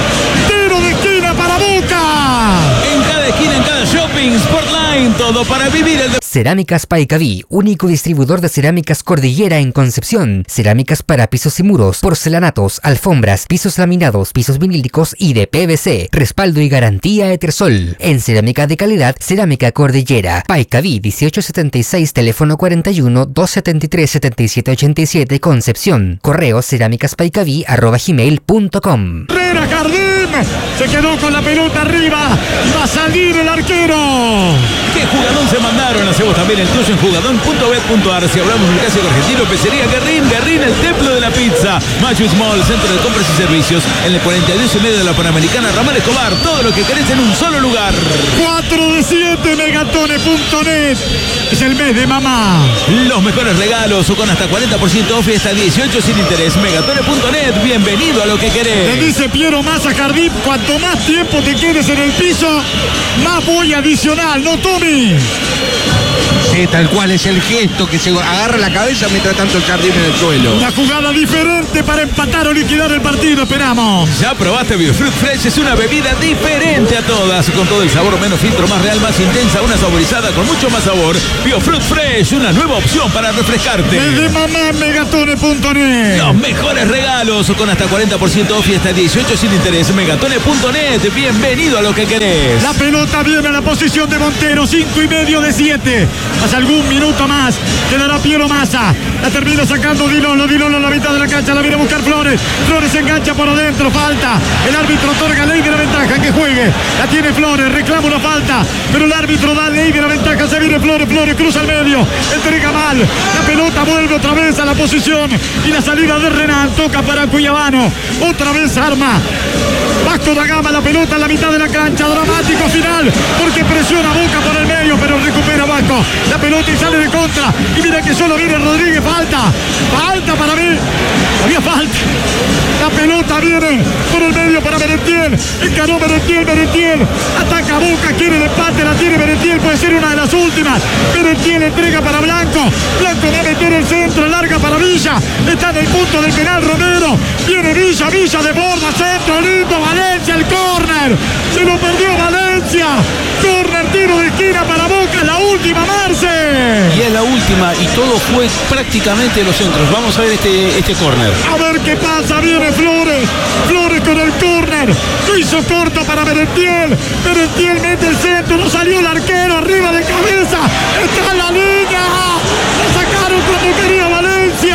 Speaker 3: En cada esquina, en cada shopping, Sportline, todo para vivir el...
Speaker 5: Cerámicas Paicaví, único distribuidor de cerámicas Cordillera en Concepción. Cerámicas para pisos y muros, porcelanatos, alfombras, pisos laminados, pisos vinílicos y de PVC. Respaldo y garantía Etersol. En cerámica de calidad, Cerámica Cordillera. Paicaví 1876, teléfono 41 273 7787, Concepción. Correo cerámicaspaicaví@gmail.com.
Speaker 2: Herrera Jardín se quedó con la pelota arriba. Va a salir el arquero.
Speaker 3: ¡Qué ¡Qué jugadón se mandaron! Hacemos también el tuyo en jugadón.bet.ar. Si hablamos del clásico argentino, Pizzería Guerrín, el templo de la pizza. Machu Small, centro de compras y servicios. En el 42,5 de la Panamericana, Ramal Escobar. Todo lo que querés en un solo lugar.
Speaker 2: 4 de 7, Megatone.net. Es el mes de mamá.
Speaker 3: Los mejores regalos o con hasta 40% off y hasta 18 sin interés. Megatone.net. Bienvenido a lo que querés.
Speaker 2: Le dice Piero Massa Jardín, cuanto más tiempo te quedes en el piso, más voy adicional, ¿no, Tommy?
Speaker 4: Sí, tal cual, es el gesto que se agarra la cabeza mientras tanto el Jardín en el suelo.
Speaker 2: Una jugada diferente para empatar o liquidar el partido, esperamos.
Speaker 3: ¿Ya probaste Biofruit Fresh? Es una bebida diferente a todas, con todo el sabor, menos filtro, más real, más intensa, una saborizada con mucho más sabor. Biofruit Fresh, una nueva opción para refrescarte.
Speaker 2: Desde mamá, Megatone.net.
Speaker 3: Los mejores regalos con hasta 40% off y hasta 18 sin interés. Megatone.net. Bienvenido a lo que querés.
Speaker 2: La pelota viene a la posición de Montero, 5,5 de 7. Más algún minuto más quedará Piero Massa. La termina sacando Dilolo a la mitad de la cancha, la viene a buscar Flores. Flores se engancha por adentro, falta. El árbitro otorga ley de la ventaja, que juegue. La tiene Flores, reclama una falta, pero el árbitro da ley de la ventaja. Se viene Flores cruza al medio, entrega mal. La pelota vuelve otra vez a la posición y la salida de Renan toca para Cuyabano. Otra vez arma Vasco da Gama, la pelota en la mitad de la cancha. Dramático final, porque presiona Boca por el medio, pero recupera Vasco la pelota y sale de contra. Y mira que solo viene Rodríguez. Falta para mí. Había falta. La pelota viene por el medio para Merentiel. Encaró Merentiel. Ataca Boca, quiere el empate, la tiene Merentiel. Puede ser una de las últimas. Merentiel entrega para Blanco. Blanco va a meter el centro, larga para Villa. Está en el punto del penal Romero. Viene Villa de borda, centro, lindo. Valencia, el córner. Se lo perdió Valencia. Córner, tiro de esquina para Boca. La última, Marce.
Speaker 1: Y es la última y todo fue prácticamente los centros. Vamos a ver este córner.
Speaker 2: A ver qué pasa, viene Flores con el córner, lo hizo corto para Merentiel mete el centro, no salió el arquero, arriba de cabeza, está en la línea, lo sacaron cuando quería Valencia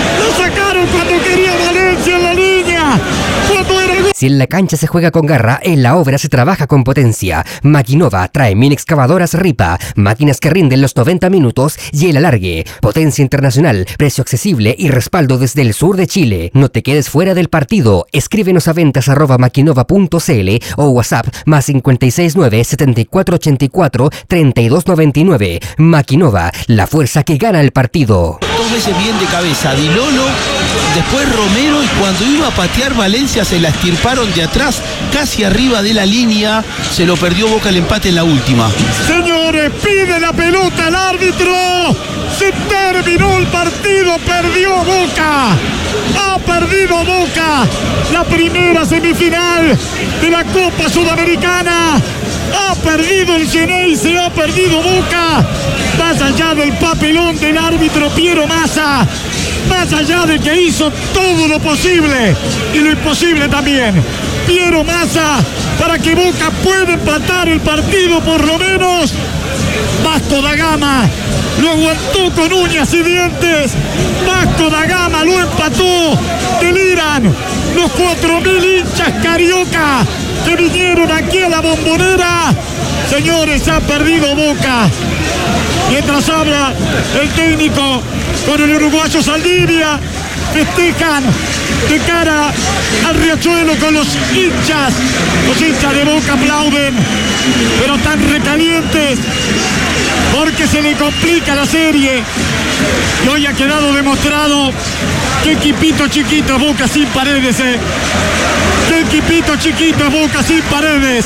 Speaker 2: en la línea, cuando era gol.
Speaker 5: Si en la cancha se juega con garra, en la obra se trabaja con potencia. Maquinova trae mini excavadoras Ripa, máquinas que rinden los 90 minutos y el alargue. Potencia internacional, precio accesible y respaldo desde el sur de Chile. No te quedes fuera del partido. Escríbenos a ventas@maquinova.cl o WhatsApp +569 7484 3299. Maquinova, la fuerza que gana el partido.
Speaker 1: Dos veces bien de cabeza Dilolo, después Romero, y cuando iba a patear Valencia se la estirparon de atrás, casi arriba de la línea. Se lo perdió Boca el empate en la última.
Speaker 2: Señores, pide la pelota el árbitro. Se terminó el partido, perdió Boca. Ha perdido Boca la primera semifinal de la Copa Sudamericana. Ha perdido el Geneise, ha perdido Boca. Más allá del papelón del árbitro Piero Massa, más allá de que hizo todo lo posible y lo imposible también, Piero Massa, para que Boca pueda empatar el partido por lo menos. Vasco da Gama lo aguantó con uñas y dientes. Vasco da Gama lo empató. Deliran los 4.000 hinchas carioca que vinieron aquí a la Bombonera. Señores, ha perdido Boca. Mientras habla el técnico con el uruguayo Saldivia, festejan de cara al Riachuelo con los hinchas. Los hinchas de Boca aplauden, pero están recalientes porque se le complica la serie. Y hoy ha quedado demostrado que equipito chiquito Boca sin Paredes. Que equipito chiquito Boca sin Paredes.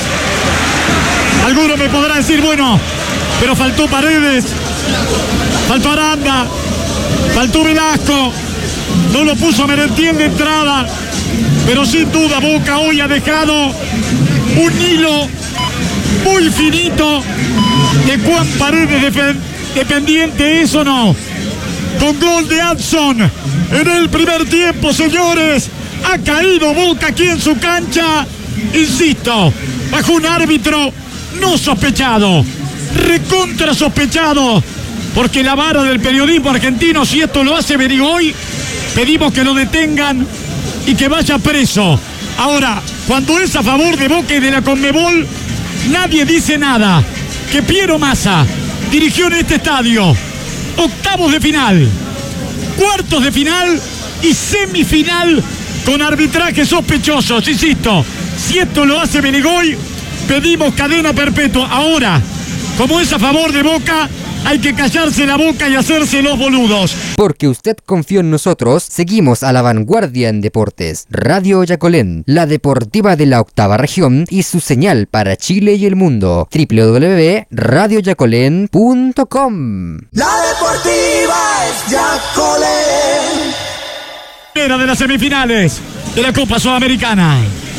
Speaker 2: Alguno me podrá decir, bueno, pero faltó Paredes, faltó Aranda, faltó Velasco, no lo puso Merentiel de entrada, pero sin duda Boca hoy ha dejado un hilo muy finito de cuán Paredes dependiente es o no. Con gol de Adson en el primer tiempo, señores, ha caído Boca aquí en su cancha, insisto, bajo un árbitro no sospechado, recontra sospechado, porque la vara del periodismo argentino, si esto lo hace Berigoy, pedimos que lo detengan y que vaya preso. Ahora, cuando es a favor de Boca y de la Conmebol, nadie dice nada. que Piero Massa dirigió en este estadio octavos de final, cuartos de final y semifinal con arbitrajes sospechosos. Insisto, si esto lo hace Menigoy, pedimos cadena perpetua. Ahora, como es a favor de Boca, hay que callarse la boca y hacerse los boludos.
Speaker 5: Porque usted confió en nosotros, seguimos a la vanguardia en deportes. Radio Yacolén, la deportiva de la octava región y su señal para Chile y el mundo. www.radioyacolén.com.
Speaker 6: La deportiva es Yacolén.
Speaker 2: Era de las semifinales de la Copa Sudamericana.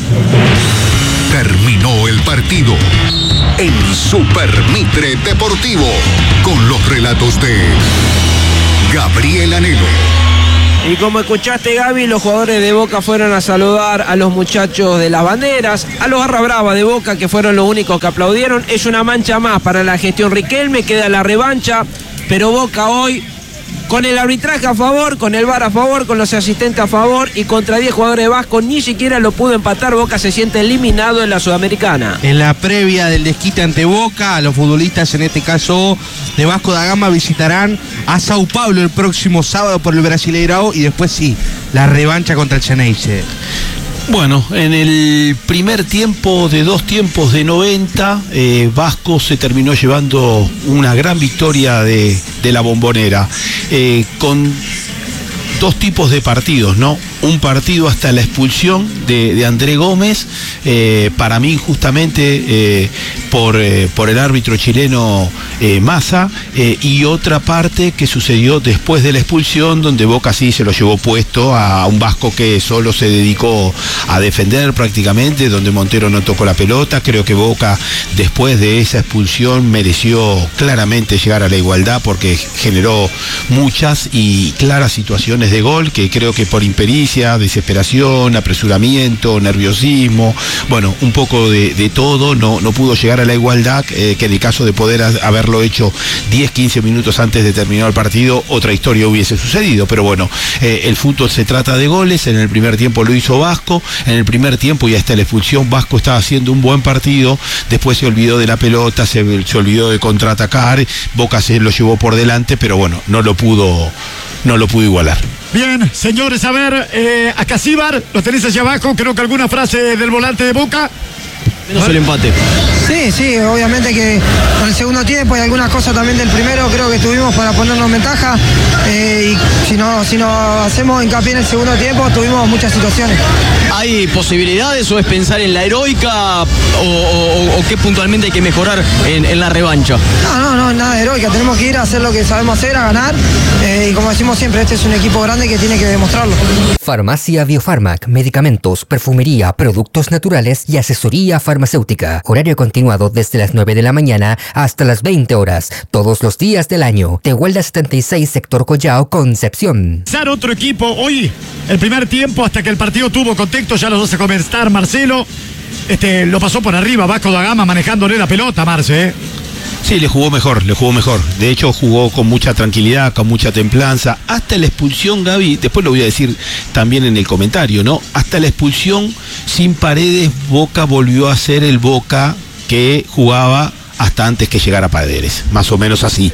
Speaker 8: Terminó el partido en Super Mitre Deportivo con los relatos de Gabriel Anelo.
Speaker 7: Y como escuchaste, Gaby, los jugadores de Boca fueron a saludar a los muchachos de las banderas, a los Barra Brava de Boca, que fueron los únicos que aplaudieron. Es una mancha más para la gestión Riquelme, queda la revancha, pero Boca hoy, con el arbitraje a favor, con el VAR a favor, con los asistentes a favor y contra 10 jugadores de Vasco, ni siquiera lo pudo empatar. Boca se siente eliminado en la Sudamericana.
Speaker 4: En la previa del desquite ante Boca, los futbolistas, en este caso de Vasco da Gama, visitarán a Sao Paulo el próximo sábado por el Brasileirao y después sí, la revancha contra el Xeneize.
Speaker 1: Bueno, en el primer tiempo de 2 tiempos de 90, Vasco se terminó llevando una gran victoria de la Bombonera, con 2 tipos de partidos, ¿no? Un partido hasta la expulsión de André Gómez, para mí justamente por el árbitro chileno Massa, y otra parte que sucedió después de la expulsión, donde Boca sí se lo llevó puesto a un Vasco que solo se dedicó a defender prácticamente, donde Montero no tocó la pelota. Creo que Boca, después de esa expulsión, mereció claramente llegar a la igualdad, porque generó muchas y claras situaciones de gol, que creo que por impericia, desesperación, apresuramiento, nerviosismo, bueno, un poco de todo, no pudo llegar a la igualdad, que en el caso de poder haberlo hecho 10-15 minutos antes de terminar el partido, otra historia hubiese sucedido. Pero bueno, el fútbol se trata de goles. En el primer tiempo lo hizo Vasco, en el primer tiempo y hasta la expulsión Vasco estaba haciendo un buen partido, después se olvidó de la pelota, se olvidó de contraatacar, Boca se lo llevó por delante, pero bueno, no lo pudo igualar.
Speaker 2: Bien, señores, a ver, a Casíbar, lo tenés allá abajo, creo que alguna frase del volante de Boca.
Speaker 9: Menos el empate.
Speaker 10: Sí, obviamente que con el segundo tiempo y algunas cosas también del primero creo que tuvimos para ponernos en ventaja, y si no hacemos hincapié en el segundo tiempo tuvimos muchas situaciones.
Speaker 9: ¿Hay posibilidades o es pensar en la heroica o qué puntualmente hay que mejorar en la revancha?
Speaker 10: No, nada de heroica, tenemos que ir a hacer lo que sabemos hacer, a ganar, y como decimos siempre, este es un equipo grande que tiene que demostrarlo.
Speaker 5: Farmacia Biofarmac, medicamentos, perfumería, productos naturales y asesoría farmacéutica. Horario continuado desde las 9 de la mañana hasta las 20 horas, todos los días del año. Tehuelda 76, sector Collao, Concepción.
Speaker 2: Otro equipo, hoy, el primer tiempo, hasta que el partido tuvo contexto, ya lo vas a comentar, Marcelo. Lo pasó por arriba, Vasco da Gama manejándole la pelota, Marce,
Speaker 1: Sí, le jugó mejor. De hecho, jugó con mucha tranquilidad, con mucha templanza. Hasta la expulsión, Gaby, después lo voy a decir también en el comentario, ¿no? Hasta la expulsión, sin Paredes, Boca volvió a ser el Boca que jugaba hasta antes que llegara Paredes, más o menos así.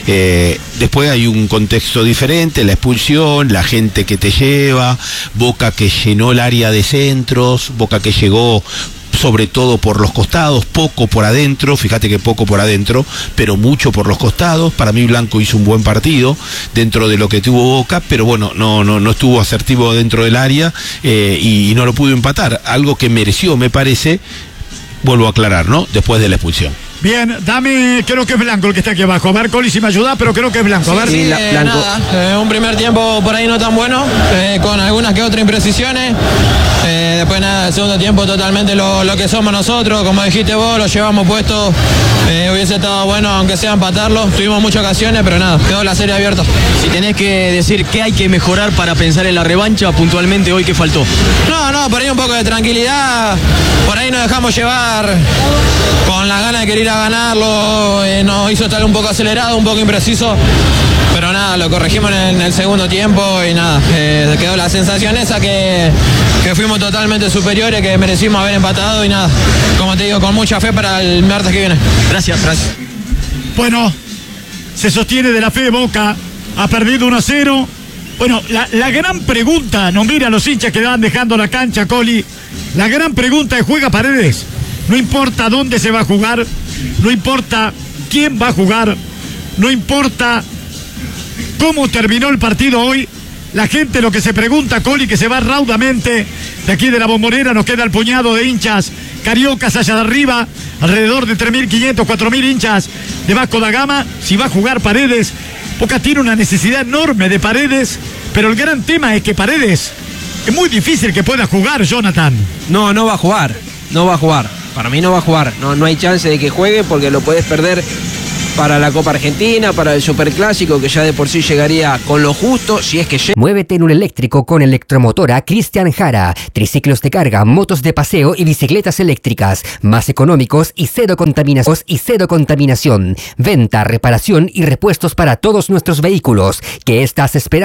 Speaker 1: Después hay un contexto diferente, la expulsión, la gente que te lleva, Boca que llenó el área de centros, Boca que llegó sobre todo por los costados, poco por adentro, fíjate que poco por adentro, pero mucho por los costados. Para mí Blanco hizo un buen partido dentro de lo que tuvo Boca, pero bueno, no estuvo asertivo dentro del área, y no lo pudo empatar, algo que mereció, me parece, vuelvo a aclarar, ¿no? Después de la expulsión.
Speaker 2: Bien, dame, creo que es Blanco el que está aquí abajo. A ver, Coli, si me ayuda, pero creo que es Blanco. A ver.
Speaker 9: Sí,
Speaker 7: Blanco.
Speaker 9: Un primer tiempo por ahí no tan bueno, con algunas que otras imprecisiones. Después nada, el segundo tiempo totalmente lo que somos nosotros, como dijiste vos, lo llevamos puesto. Hubiese estado bueno aunque sea empatarlo. Tuvimos muchas ocasiones, pero nada, quedó la serie abierta.
Speaker 11: Si tenés que decir qué hay que mejorar para pensar en la revancha, puntualmente hoy, ¿qué faltó?
Speaker 9: No, por ahí un poco de tranquilidad, por ahí nos dejamos llevar con la gana de querer ir a ganarlo, nos hizo estar un poco acelerado, un poco impreciso, pero nada, lo corregimos en el segundo tiempo y nada, quedó la sensación esa que fuimos totalmente superiores, que merecimos haber empatado y nada, como te digo, con mucha fe para el martes que viene.
Speaker 11: Gracias.
Speaker 2: Bueno, se sostiene de la fe Boca. Ha perdido 1-0. Bueno, la gran pregunta, no mira a los hinchas que van dejando la cancha, Coli. La gran pregunta es: ¿juega Paredes? No importa dónde se va a jugar, no importa quién va a jugar, no importa cómo terminó el partido hoy. La gente lo que se pregunta, Coli, que se va raudamente de aquí de la Bombonera, nos queda el puñado de hinchas cariocas allá de arriba, alrededor de 3.500, 4.000 hinchas de Vasco da Gama, si va a jugar Paredes. Boca tiene una necesidad enorme de Paredes, pero el gran tema es que Paredes es muy difícil que pueda jugar, Jonathan.
Speaker 7: No va a jugar, no va a jugar. Para mí no va a jugar, no hay chance de que juegue porque lo puedes perder para la Copa Argentina, para el Superclásico, que ya de por sí llegaría con lo justo, si es que llega.
Speaker 5: Muévete en un eléctrico con Electromotora Cristian Jara. Triciclos de carga, motos de paseo y bicicletas eléctricas. Más económicos y cero contaminación. Venta, reparación y repuestos para todos nuestros vehículos. ¿Qué estás esperando?